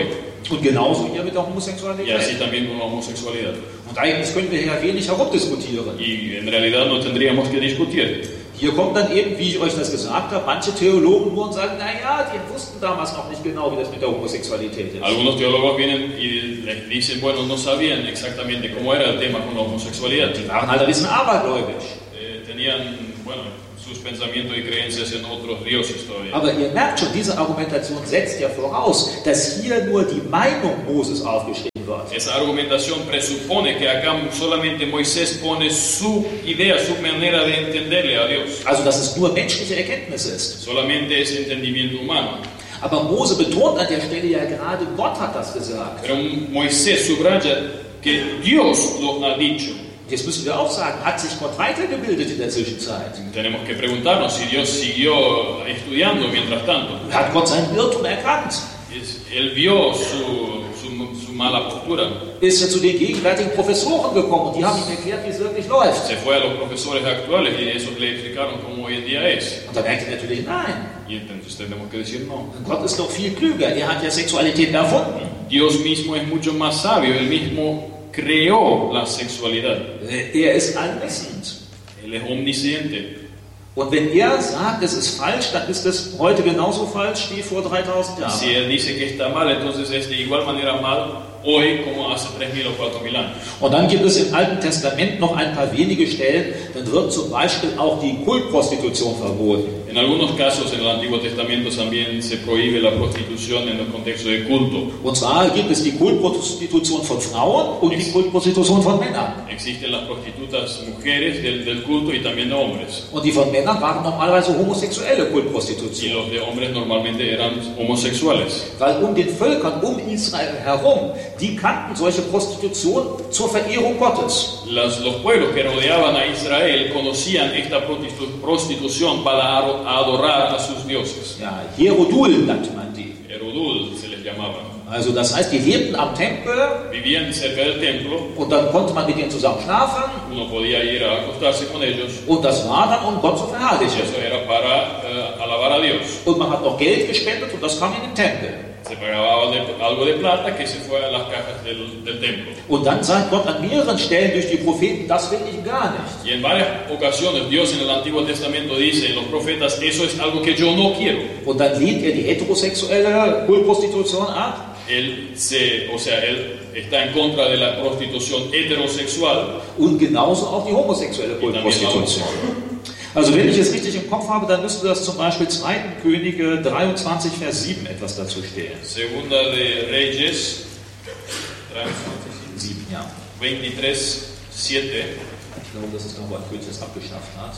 Und genauso hier mit der y así Homosexualität. también con la homosexualidad. Und eigentlich können wir hier wenig herumdiskutieren. Y en realidad no tendríamos que discutir. Hier kommt dann eben, wie ich euch das gesagt habe, manche Theologen nur und sagen, naja, die wussten damals noch nicht genau, wie das mit der Homosexualität ist. Algunos teólogos vienen y les dicen, bueno, no sabían exactamente cómo era el tema con la homosexualidad. Die waren halt ein bisschen abergläubisch. Tenían, bueno, sus pensamientos y creencias en otros dioses todavía. Aber ihr merkt schon, diese Argumentation setzt ja voraus, dass hier nur die Meinung Moses aufgeschrieben wird. Esa argumentación presupone que acá solamente Moisés pone su idea, su manera de entenderle a Dios. Also, dass es nur menschliche Erkenntnis ist. Solamente es entendimiento humano. Aber Mose betont an der Stelle ja gerade, Gott hat das gesagt. Pero Moisés subraya que Dios lo ha dicho. Jetzt müssen wir auch sagen, hat sich Gott weitergebildet in der Zwischenzeit? Tenemos que preguntarnos si Dios siguió estudiando mientras tanto. Hat Gott seinen Irrtum erkannt? Él vio su mala postura. Ist er zu den gegenwärtigen Professoren gekommen und die haben ihm erklärt, wie es wirklich läuft. Se fue a los profesores actuales y esos le explicaron cómo hoy en día es. Und da merkt er natürlich, nein, Y entonces tenemos que decir no. Gott ist doch viel klüger, er hat ja Sexualität erfunden. Dios mismo es mucho más sabio, Él mismo creó la sexualidad. Er ist allwissend. Él es omnisciente. Und wenn er sagt, es ist falsch, dann ist es heute genauso falsch wie vor 3000 Jahren. Si Él dice que está mal, entonces es de igual manera mal hoy como hace 3.000 o 4.000 años. Und dann gibt es im Alten Testament noch ein paar wenige Stellen, dann wird zum Beispiel auch die Kultprostitution verboten. En algunos casos en el Antiguo Testamento también se prohíbe la prostitución en el contexto de culto. Und zwar gibt es die Kultprostitution von Frauen und die Kultprostitution von Männern. Existen las prostitutas mujeres del culto y también de hombres. Und die von Männern waren normalerweise homosexuelle Y Kultprostitution. los de hombres normalmente eran homosexuales. Weil um den Völkern um Israel herum, die kannten solche Prostitution zur Verehrung Gottes. Los pueblos que rodeaban a Israel conocían esta prostitución para adorar a sus dioses. Ja, Hierodul nannte man die. Erudul se les llamaba. Also das heißt, die lebten am Tempel Vivían cerca del templo, und dann konnte man mit ihnen zusammen schlafen uno podía ir a acostarse con ellos. und das war dann, um Gott zu Y verherrlichen. eso era para alabar a Dios. Und man hat noch Geld gespendet und das kam in den Tempel. Se pagaba algo de plata que se fue a las cajas del templo. Und dann sagt Gott an mehreren Stellen durch die Propheten, das will ich gar nicht. Y en varias ocasiones Dios en el Antiguo Testamento dice en los profetas, eso es algo que yo no quiero. Und dann lehnt er die heterosexuelle Kultprostitution ab. Él está en contra de la prostitución heterosexual. Und genauso auch die homosexuelle Kultprostitution. Also wenn ich es richtig im Kopf habe, dann müsste das zum Beispiel 2. Könige 23, Vers 7 etwas dazu stehen. Segunda de Reyes 7, ja. 23, 7. Ich glaube, das ist noch, weil König das abgeschafft hat.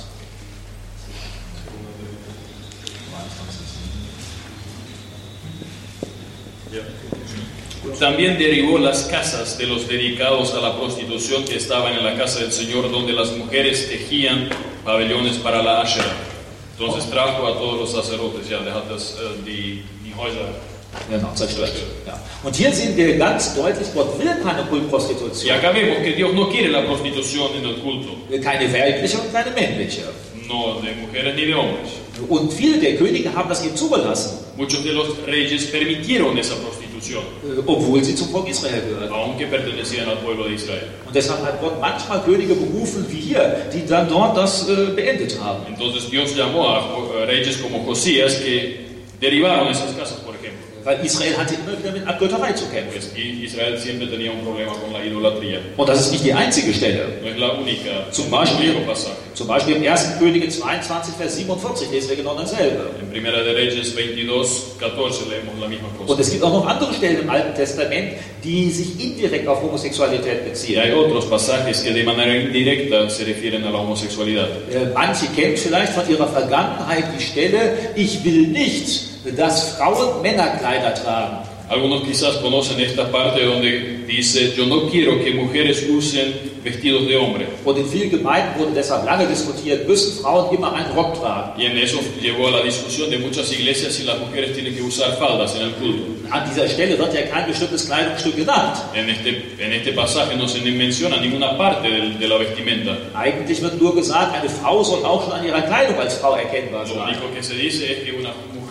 También derribó las casas de los dedicados a la prostitución que estaban en la casa del Señor, donde las mujeres tejían pabellones para la Asherah. Entonces trajo a todos los sacerdotes, ja, der hat das, die Häuser. Genau, zerstört. Ja. Und hier sehen wir ganz deutlich, Gott will keine Y Kultprostitution. acá vemos que Dios no quiere la prostitución en el culto, Keine weltliche und keine männliche. no de mujeres ni de hombres. Und viele der Könige haben das eben zugelassen, Muchos de los reyes permitieron esa prostitución, obwohl sie zum Volk Israel gehören. aunque pertenecían al pueblo de Israel. Und deshalb hat Gott manchmal Könige berufen wie hier, die dann dort das beendet haben. Entonces Dios llamó a reyes como Josías que derivaron esas casas, por ejemplo. Weil Israel hatte immer wieder mit Abgötterei zu kämpfen. Pues Israel siempre tenía un problema con la idolatría. Und das ist nicht die einzige Stelle. No es la única, Zum el Beispiel, único pasaje. zum Beispiel im 1. Könige 22, Vers 47 lesen wir genau dasselbe. En Primera de Reyes 22, 14 leemos la misma Und cosa. es gibt auch noch andere Stellen im Alten Testament, die sich indirekt auf Homosexualität Y beziehen. hay otros pasajes que de manera indirecta se refieren a la homosexualidad. Manche kennen vielleicht von ihrer Vergangenheit die Stelle, ich will nicht, dass Frauen Männerkleider tragen. Algunos quizás conocen esta parte donde dice, yo no quiero que mujeres usen vestidos de hombre. Und in vielen Gemeinden wurde deshalb lange diskutiert, müssen Frauen immer einen Rock tragen. Y en eso llevó a la discusión de muchas iglesias si las mujeres tienen que usar faldas en el culto. An dieser Stelle wird ja kein bestimmtes Kleidungsstück genannt. En este pasaje no se menciona ninguna parte de la vestimenta. Eigentlich wird nur gesagt, eine Frau soll auch schon an ihrer Kleidung als Frau erkennbar Lo sein. único que se dice es que una mujer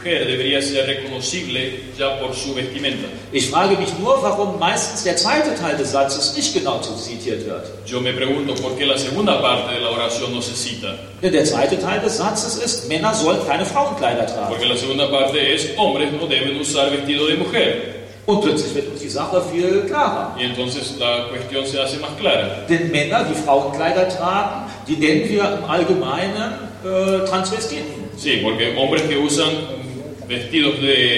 mujer debería ser reconocible ya por su vestimenta. Ich frage mich nur, warum meistens der zweite Teil des Satzes nicht genau zitiert wird. Yo me pregunto por qué la segunda parte de la oración no se cita. Denn der zweite Teil des Satzes ist, Männer sollen keine Frauenkleider tragen. Porque la segunda parte es, hombres no deben usar vestido de mujer. Und plötzlich wird uns die Sache viel klarer. Y entonces la cuestión se hace más clara. Denn Männer, die Frauenkleider tragen, die nennen wir im Allgemeinen Transvestiten. Sí, porque hombres que usan vestidos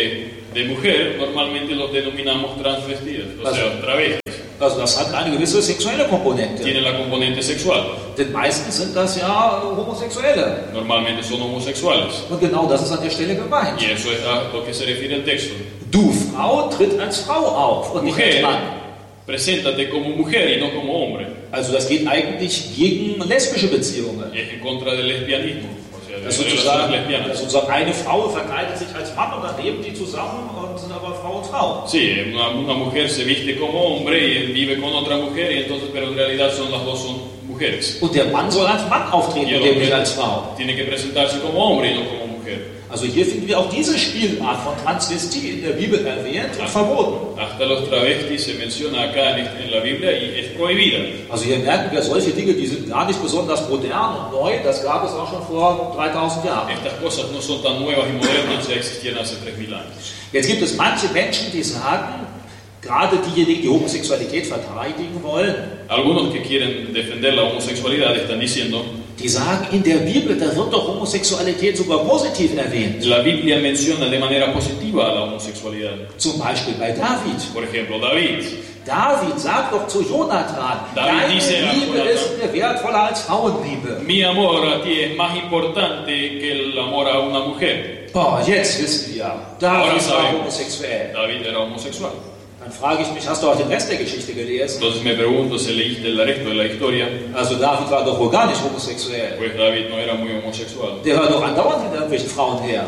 de mujer, normalmente los denominamos transvestidos, o sea, travestis. Also das hat eine gewisse sexuelle Komponente. Tiene la componente sexual. Denn meistens sind das ja Homosexuelle. Normalmente son homosexuales. Und genau das ist an der Stelle gemeint. Y eso es a lo que se refiere el texto. Du, Frau, tritt als Frau auf und nicht als Mujer, Mann. preséntate como mujer y no como hombre. Also das geht eigentlich gegen lesbische Beziehungen. Es en contra del lesbianismo, o sea, de Das las sozusagen, relaciones lesbianas. sozusagen eine Frau verkleidet sich als Mann und dann leben die zusammen und sind aber Frau und Frau. Sí, una mujer se viste como hombre y vive con otra mujer, y entonces, pero en realidad las dos son mujeres. Und der Mann soll als Mann auftreten Y und el eben nicht hombre als Frau. tiene que presentarse como hombre y no como mujer. Also hier finden wir auch diese Spielart von Transvestie in der Bibel erwähnt und verboten. Hasta los travestis se menciona acá en la Biblia y es prohibida. Also hier merken wir solche Dinge, die sind gar nicht besonders modern und neu, das gab es auch schon vor 3000 Jahren. Estas cosas no son tan nuevas y modernas, ya existían hace 3000 años. Jetzt gibt es manche Menschen, die sagen, gerade diejenigen, die Homosexualität verteidigen wollen, Algunos que quieren defender la homosexualidad están diciendo, die sagen, in der Bibel, da wird doch Homosexualität sogar positiv erwähnt. la Biblia menciona de manera positiva a la homosexualidad. Zum Beispiel bei David. Por ejemplo, David. David sagt doch zu Jonathan, David deine dice a Liebe Jonathan, ist mir wertvoller als Frauenliebe. Mi amor a ti es más importante que el amor a una mujer. Boah, jetzt wissen wir, David war homosexuell. David era homosexual. Dann frage ich mich, hast du auch den Rest der Geschichte gelesen? Entonces me pregunto si leíste el resto de la historia. Also David war doch wohl gar nicht homosexuell. Pues David no era muy homosexual. Der war doch andauernd mit irgendwelchen Frauen her.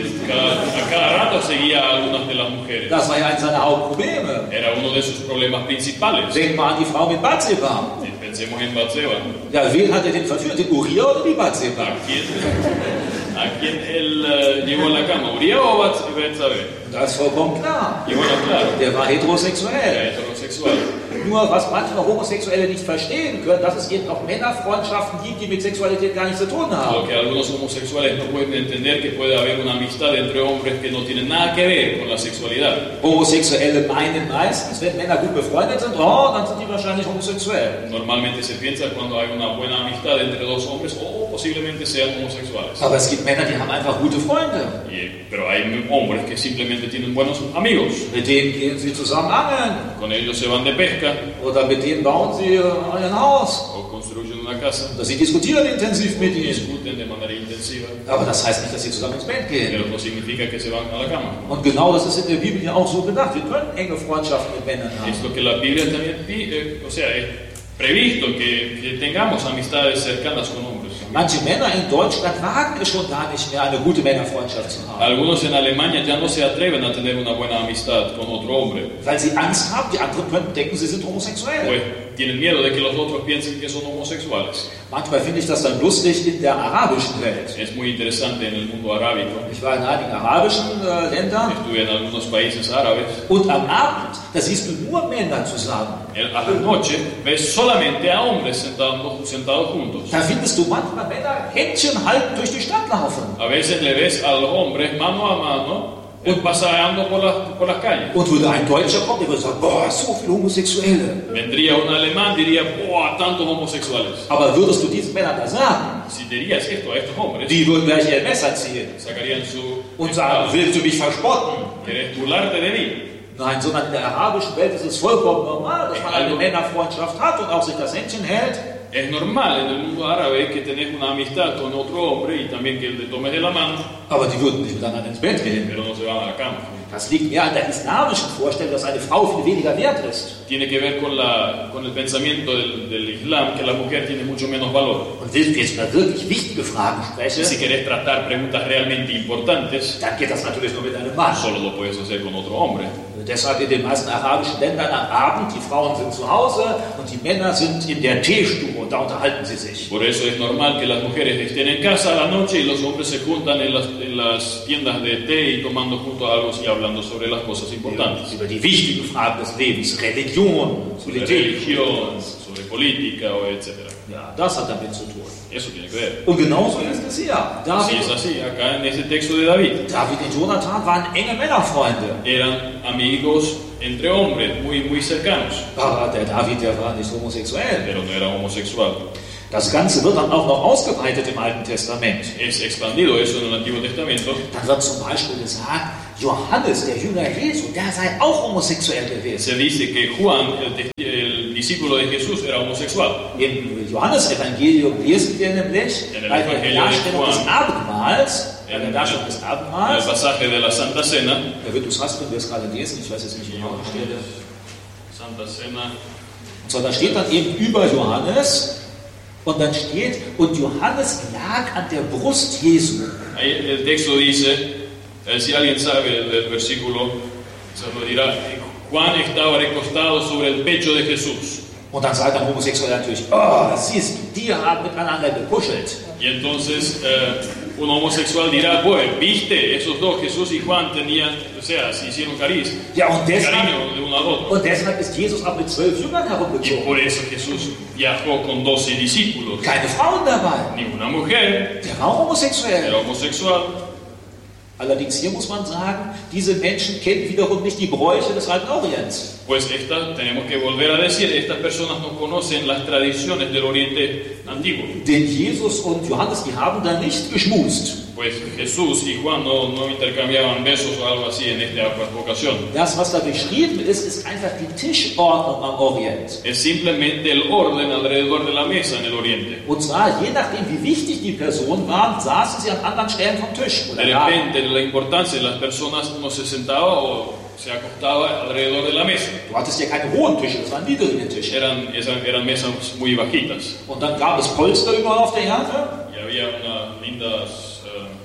A cada rato seguía a algunas de las mujeres. Das war ja eines seiner Hauptprobleme. Era uno de sus problemas principales. Denk mal an die Frau mit Bathseba. Pensemos en Batseba. Ja, wen hat er denn verführt? Den Uriah oder die Bathseba? ¿A quién él llevó a la cama? ¿Uriah o Betsabé? Das ist vollkommen klar. Y bueno, claro, Der war heterosexuell. era heterosexual. Nur was manchmal Homosexuelle nicht verstehen können, dass es eben auch Männerfreundschaften gibt, die mit Sexualität gar nichts zu tun haben. Lo que algunos homosexuales no pueden entender, que puede haber una amistad entre hombres que no tienen nada que ver con la sexualidad. Homosexuelle meinen meistens, wenn Männer gut befreundet sind, oh, dann sind die wahrscheinlich homosexuell. Normalmente se piensa cuando hay una buena amistad entre dos hombres, o posiblemente sean homosexuales. Aber es gibt Männer, die haben einfach gute Freunde. Pero hay hombres que simplemente tienen buenos amigos. Mit denen gehen sie zusammen angeln. Con ellos se van de pesca Oder mit denen bauen sie ein Haus. o construyen una casa. Oder sie diskutieren intensiv mit ihnen. Discuten de manera intensiva, Aber das heißt nicht, dass sie zusammen ins Bett gehen. pero no significa que se van a la cama. Und genau das ist in der Bibel ja auch so gedacht. Wir können enge Freundschaften mit Männern Es haben. lo que la Biblia también o sea, es previsto que tengamos amistades cercanas con hombres. Manche Männer in Deutschland wagen es schon gar nicht mehr, eine gute Männerfreundschaft zu haben. Algunos en Alemania ya no se atreven a tener una buena amistad con otro hombre, Weil sie Angst haben, die anderen könnten denken, sie sind homosexuell. pues tienen miedo de que los otros piensen que son homosexuales. Manchmal finde ich das dann lustig in der arabischen Welt. Es muy interesante en el mundo arábico. Ich war in einigen arabischen Ländern Estuve en algunos países árabes. und am Abend, da siehst du nur Männer zusammen. A la noche ves solamente a hombres sentados juntos. Da findest du manchmal Männer Händchen halten durch die Stadt laufen. A veces le ves a los hombres mano a mano paseando por las calles. Und würde ein Deutscher kommen, der würde sagen, boah, so viele Homosexuelle. Vendría un alemán, diría, ¡boah, tantos homosexuales! Aber würdest du diesen Männern das sagen, Si dirías esto a estos hombres, die würden gleich ihr Messer ziehen sacarían su und sagen, willst du mich verspotten? ¿Quieres burlarte de mí? Nein, sondern in der arabischen Welt ist es vollkommen normal, dass man eine Männerfreundschaft hat und auch sich das Händchen hält. Es normal en el mundo árabe que tenés una amistad con otro hombre y también que le tomes de la mano, Aber die würden nicht miteinander ins Bett gehen. pero no se van a la cama. Das liegt mehr an der islamischen Vorstellung, dass eine Frau viel weniger wert ist. Tiene que ver con el pensamiento del Islam, que la mujer tiene mucho menos valor. Und wenn ich jetzt mal wirklich wichtige Fragen Y si spreche, querés tratar preguntas realmente importantes, dann geht das natürlich nur mit einem Mann. solo lo puedes hacer con otro hombre. Deshalb in den meisten arabischen Ländern am Abend, die Frauen sind zu Hause und die Männer sind in der Teestube und da unterhalten sie sich. Por eso es normal que las mujeres estén en casa a la noche y los hombres se juntan en las tiendas de té y tomando juntos algo y hablando sobre las cosas importantes. Über die wichtigen Fragen des Lebens, Religion, Sobre Politik. religión, sobre política, o etc. Ja, das hat damit zu tun. Eso tiene que ver. Und genauso ist es hier. Así es así, acá en ese texto de David. David und Jonathan waren enge Männerfreunde. Eran amigos entre hombres, muy cercanos, Aber der David, der war nicht homosexuell. pero no era homosexual. Das Ganze wird dann auch noch ausgeweitet im Alten Testament. Es expandido eso en el Antiguo Testamento. Dann wird zum Beispiel gesagt, Johannes, der Jünger Jesu, der sei auch homosexuell gewesen. Se dice que Juan, el discípulo de Jesús, era homosexual. Im Johannesevangelium lesen wir nämlich En el bei der Evangelio de Darstellung des Juan. Abendmahls, bei der En Darstellung des el Abendmahls, pasaje de la Santa Cena, wenn du es hast, können wir es gerade lesen, ich weiß jetzt nicht genau, die Stelle. Santa Cena, Und so, da steht dann eben über Johannes und dann steht, und Johannes lag an der Brust Jesu. ahí el texto dice, si alguien sabe del versículo, se lo dirá, Juan estaba recostado sobre el pecho de Jesús. Und dann sagt der Homosexuelle natürlich, oh, siehst du, die haben miteinander gekuschelt. Y entonces un homosexual dirá, pues, viste, esos dos, Jesús y Juan, tenían, o sea, se hicieron cariño Ja, und deshalb, de uno al otro. und deshalb ist Jesus auch mit 12 Jüngern Y herumgezogen. por eso Jesús viajó con 12 discípulos. Keine Frauen dabei. Ni una mujer, Der war auch homosexuell. era homosexual. Allerdings hier muss man sagen, diese Menschen kennen wiederum nicht die Bräuche des Alten Orients. Pues tenemos que volver a decir, estas personas no conocen las tradiciones del Oriente Antiguo. Denn Jesus und Johannes, die haben da nicht geschmust. Pues Jesús y Juan no intercambiaban besos o algo así en esta ocasión. Das, was da beschrieben ist einfach die Tischordnung am Orient. Es simplemente el orden alrededor de la mesa en el Oriente. Und zwar, je nachdem, wie wichtig die Personen waren, saßen sie an anderen Stellen vom Tisch. De repente, la importancia de las personas, uno se sentaba o se acostaba alrededor de la mesa. Du hattest ja keine hohen Tische, das waren niedrige Tische. Eran mesas muy bajitas. Und dann gab es Polster überall auf der Erde. Y había unas lindas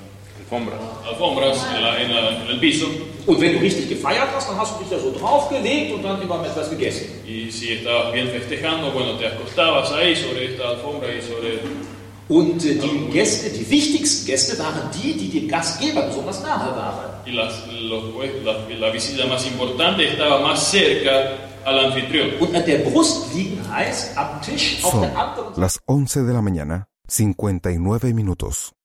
alfombras en el piso. Und wenn du richtig gefeiert hast, dann hast du dich da so draufgelegt und dann immer etwas gegessen. Y si estabas bien festejando, bueno, te acostabas ahí sobre esta alfombra y sobre... Und die Gäste, die wichtigsten Gäste waren die, die dem Gastgeber besonders nahe waren. Y la visita más importante estaba más cerca al anfitrión. Und an der Brust liegen heißt am Tisch auf Son der anderen Seite. las 11 de la mañana, 59 minutos.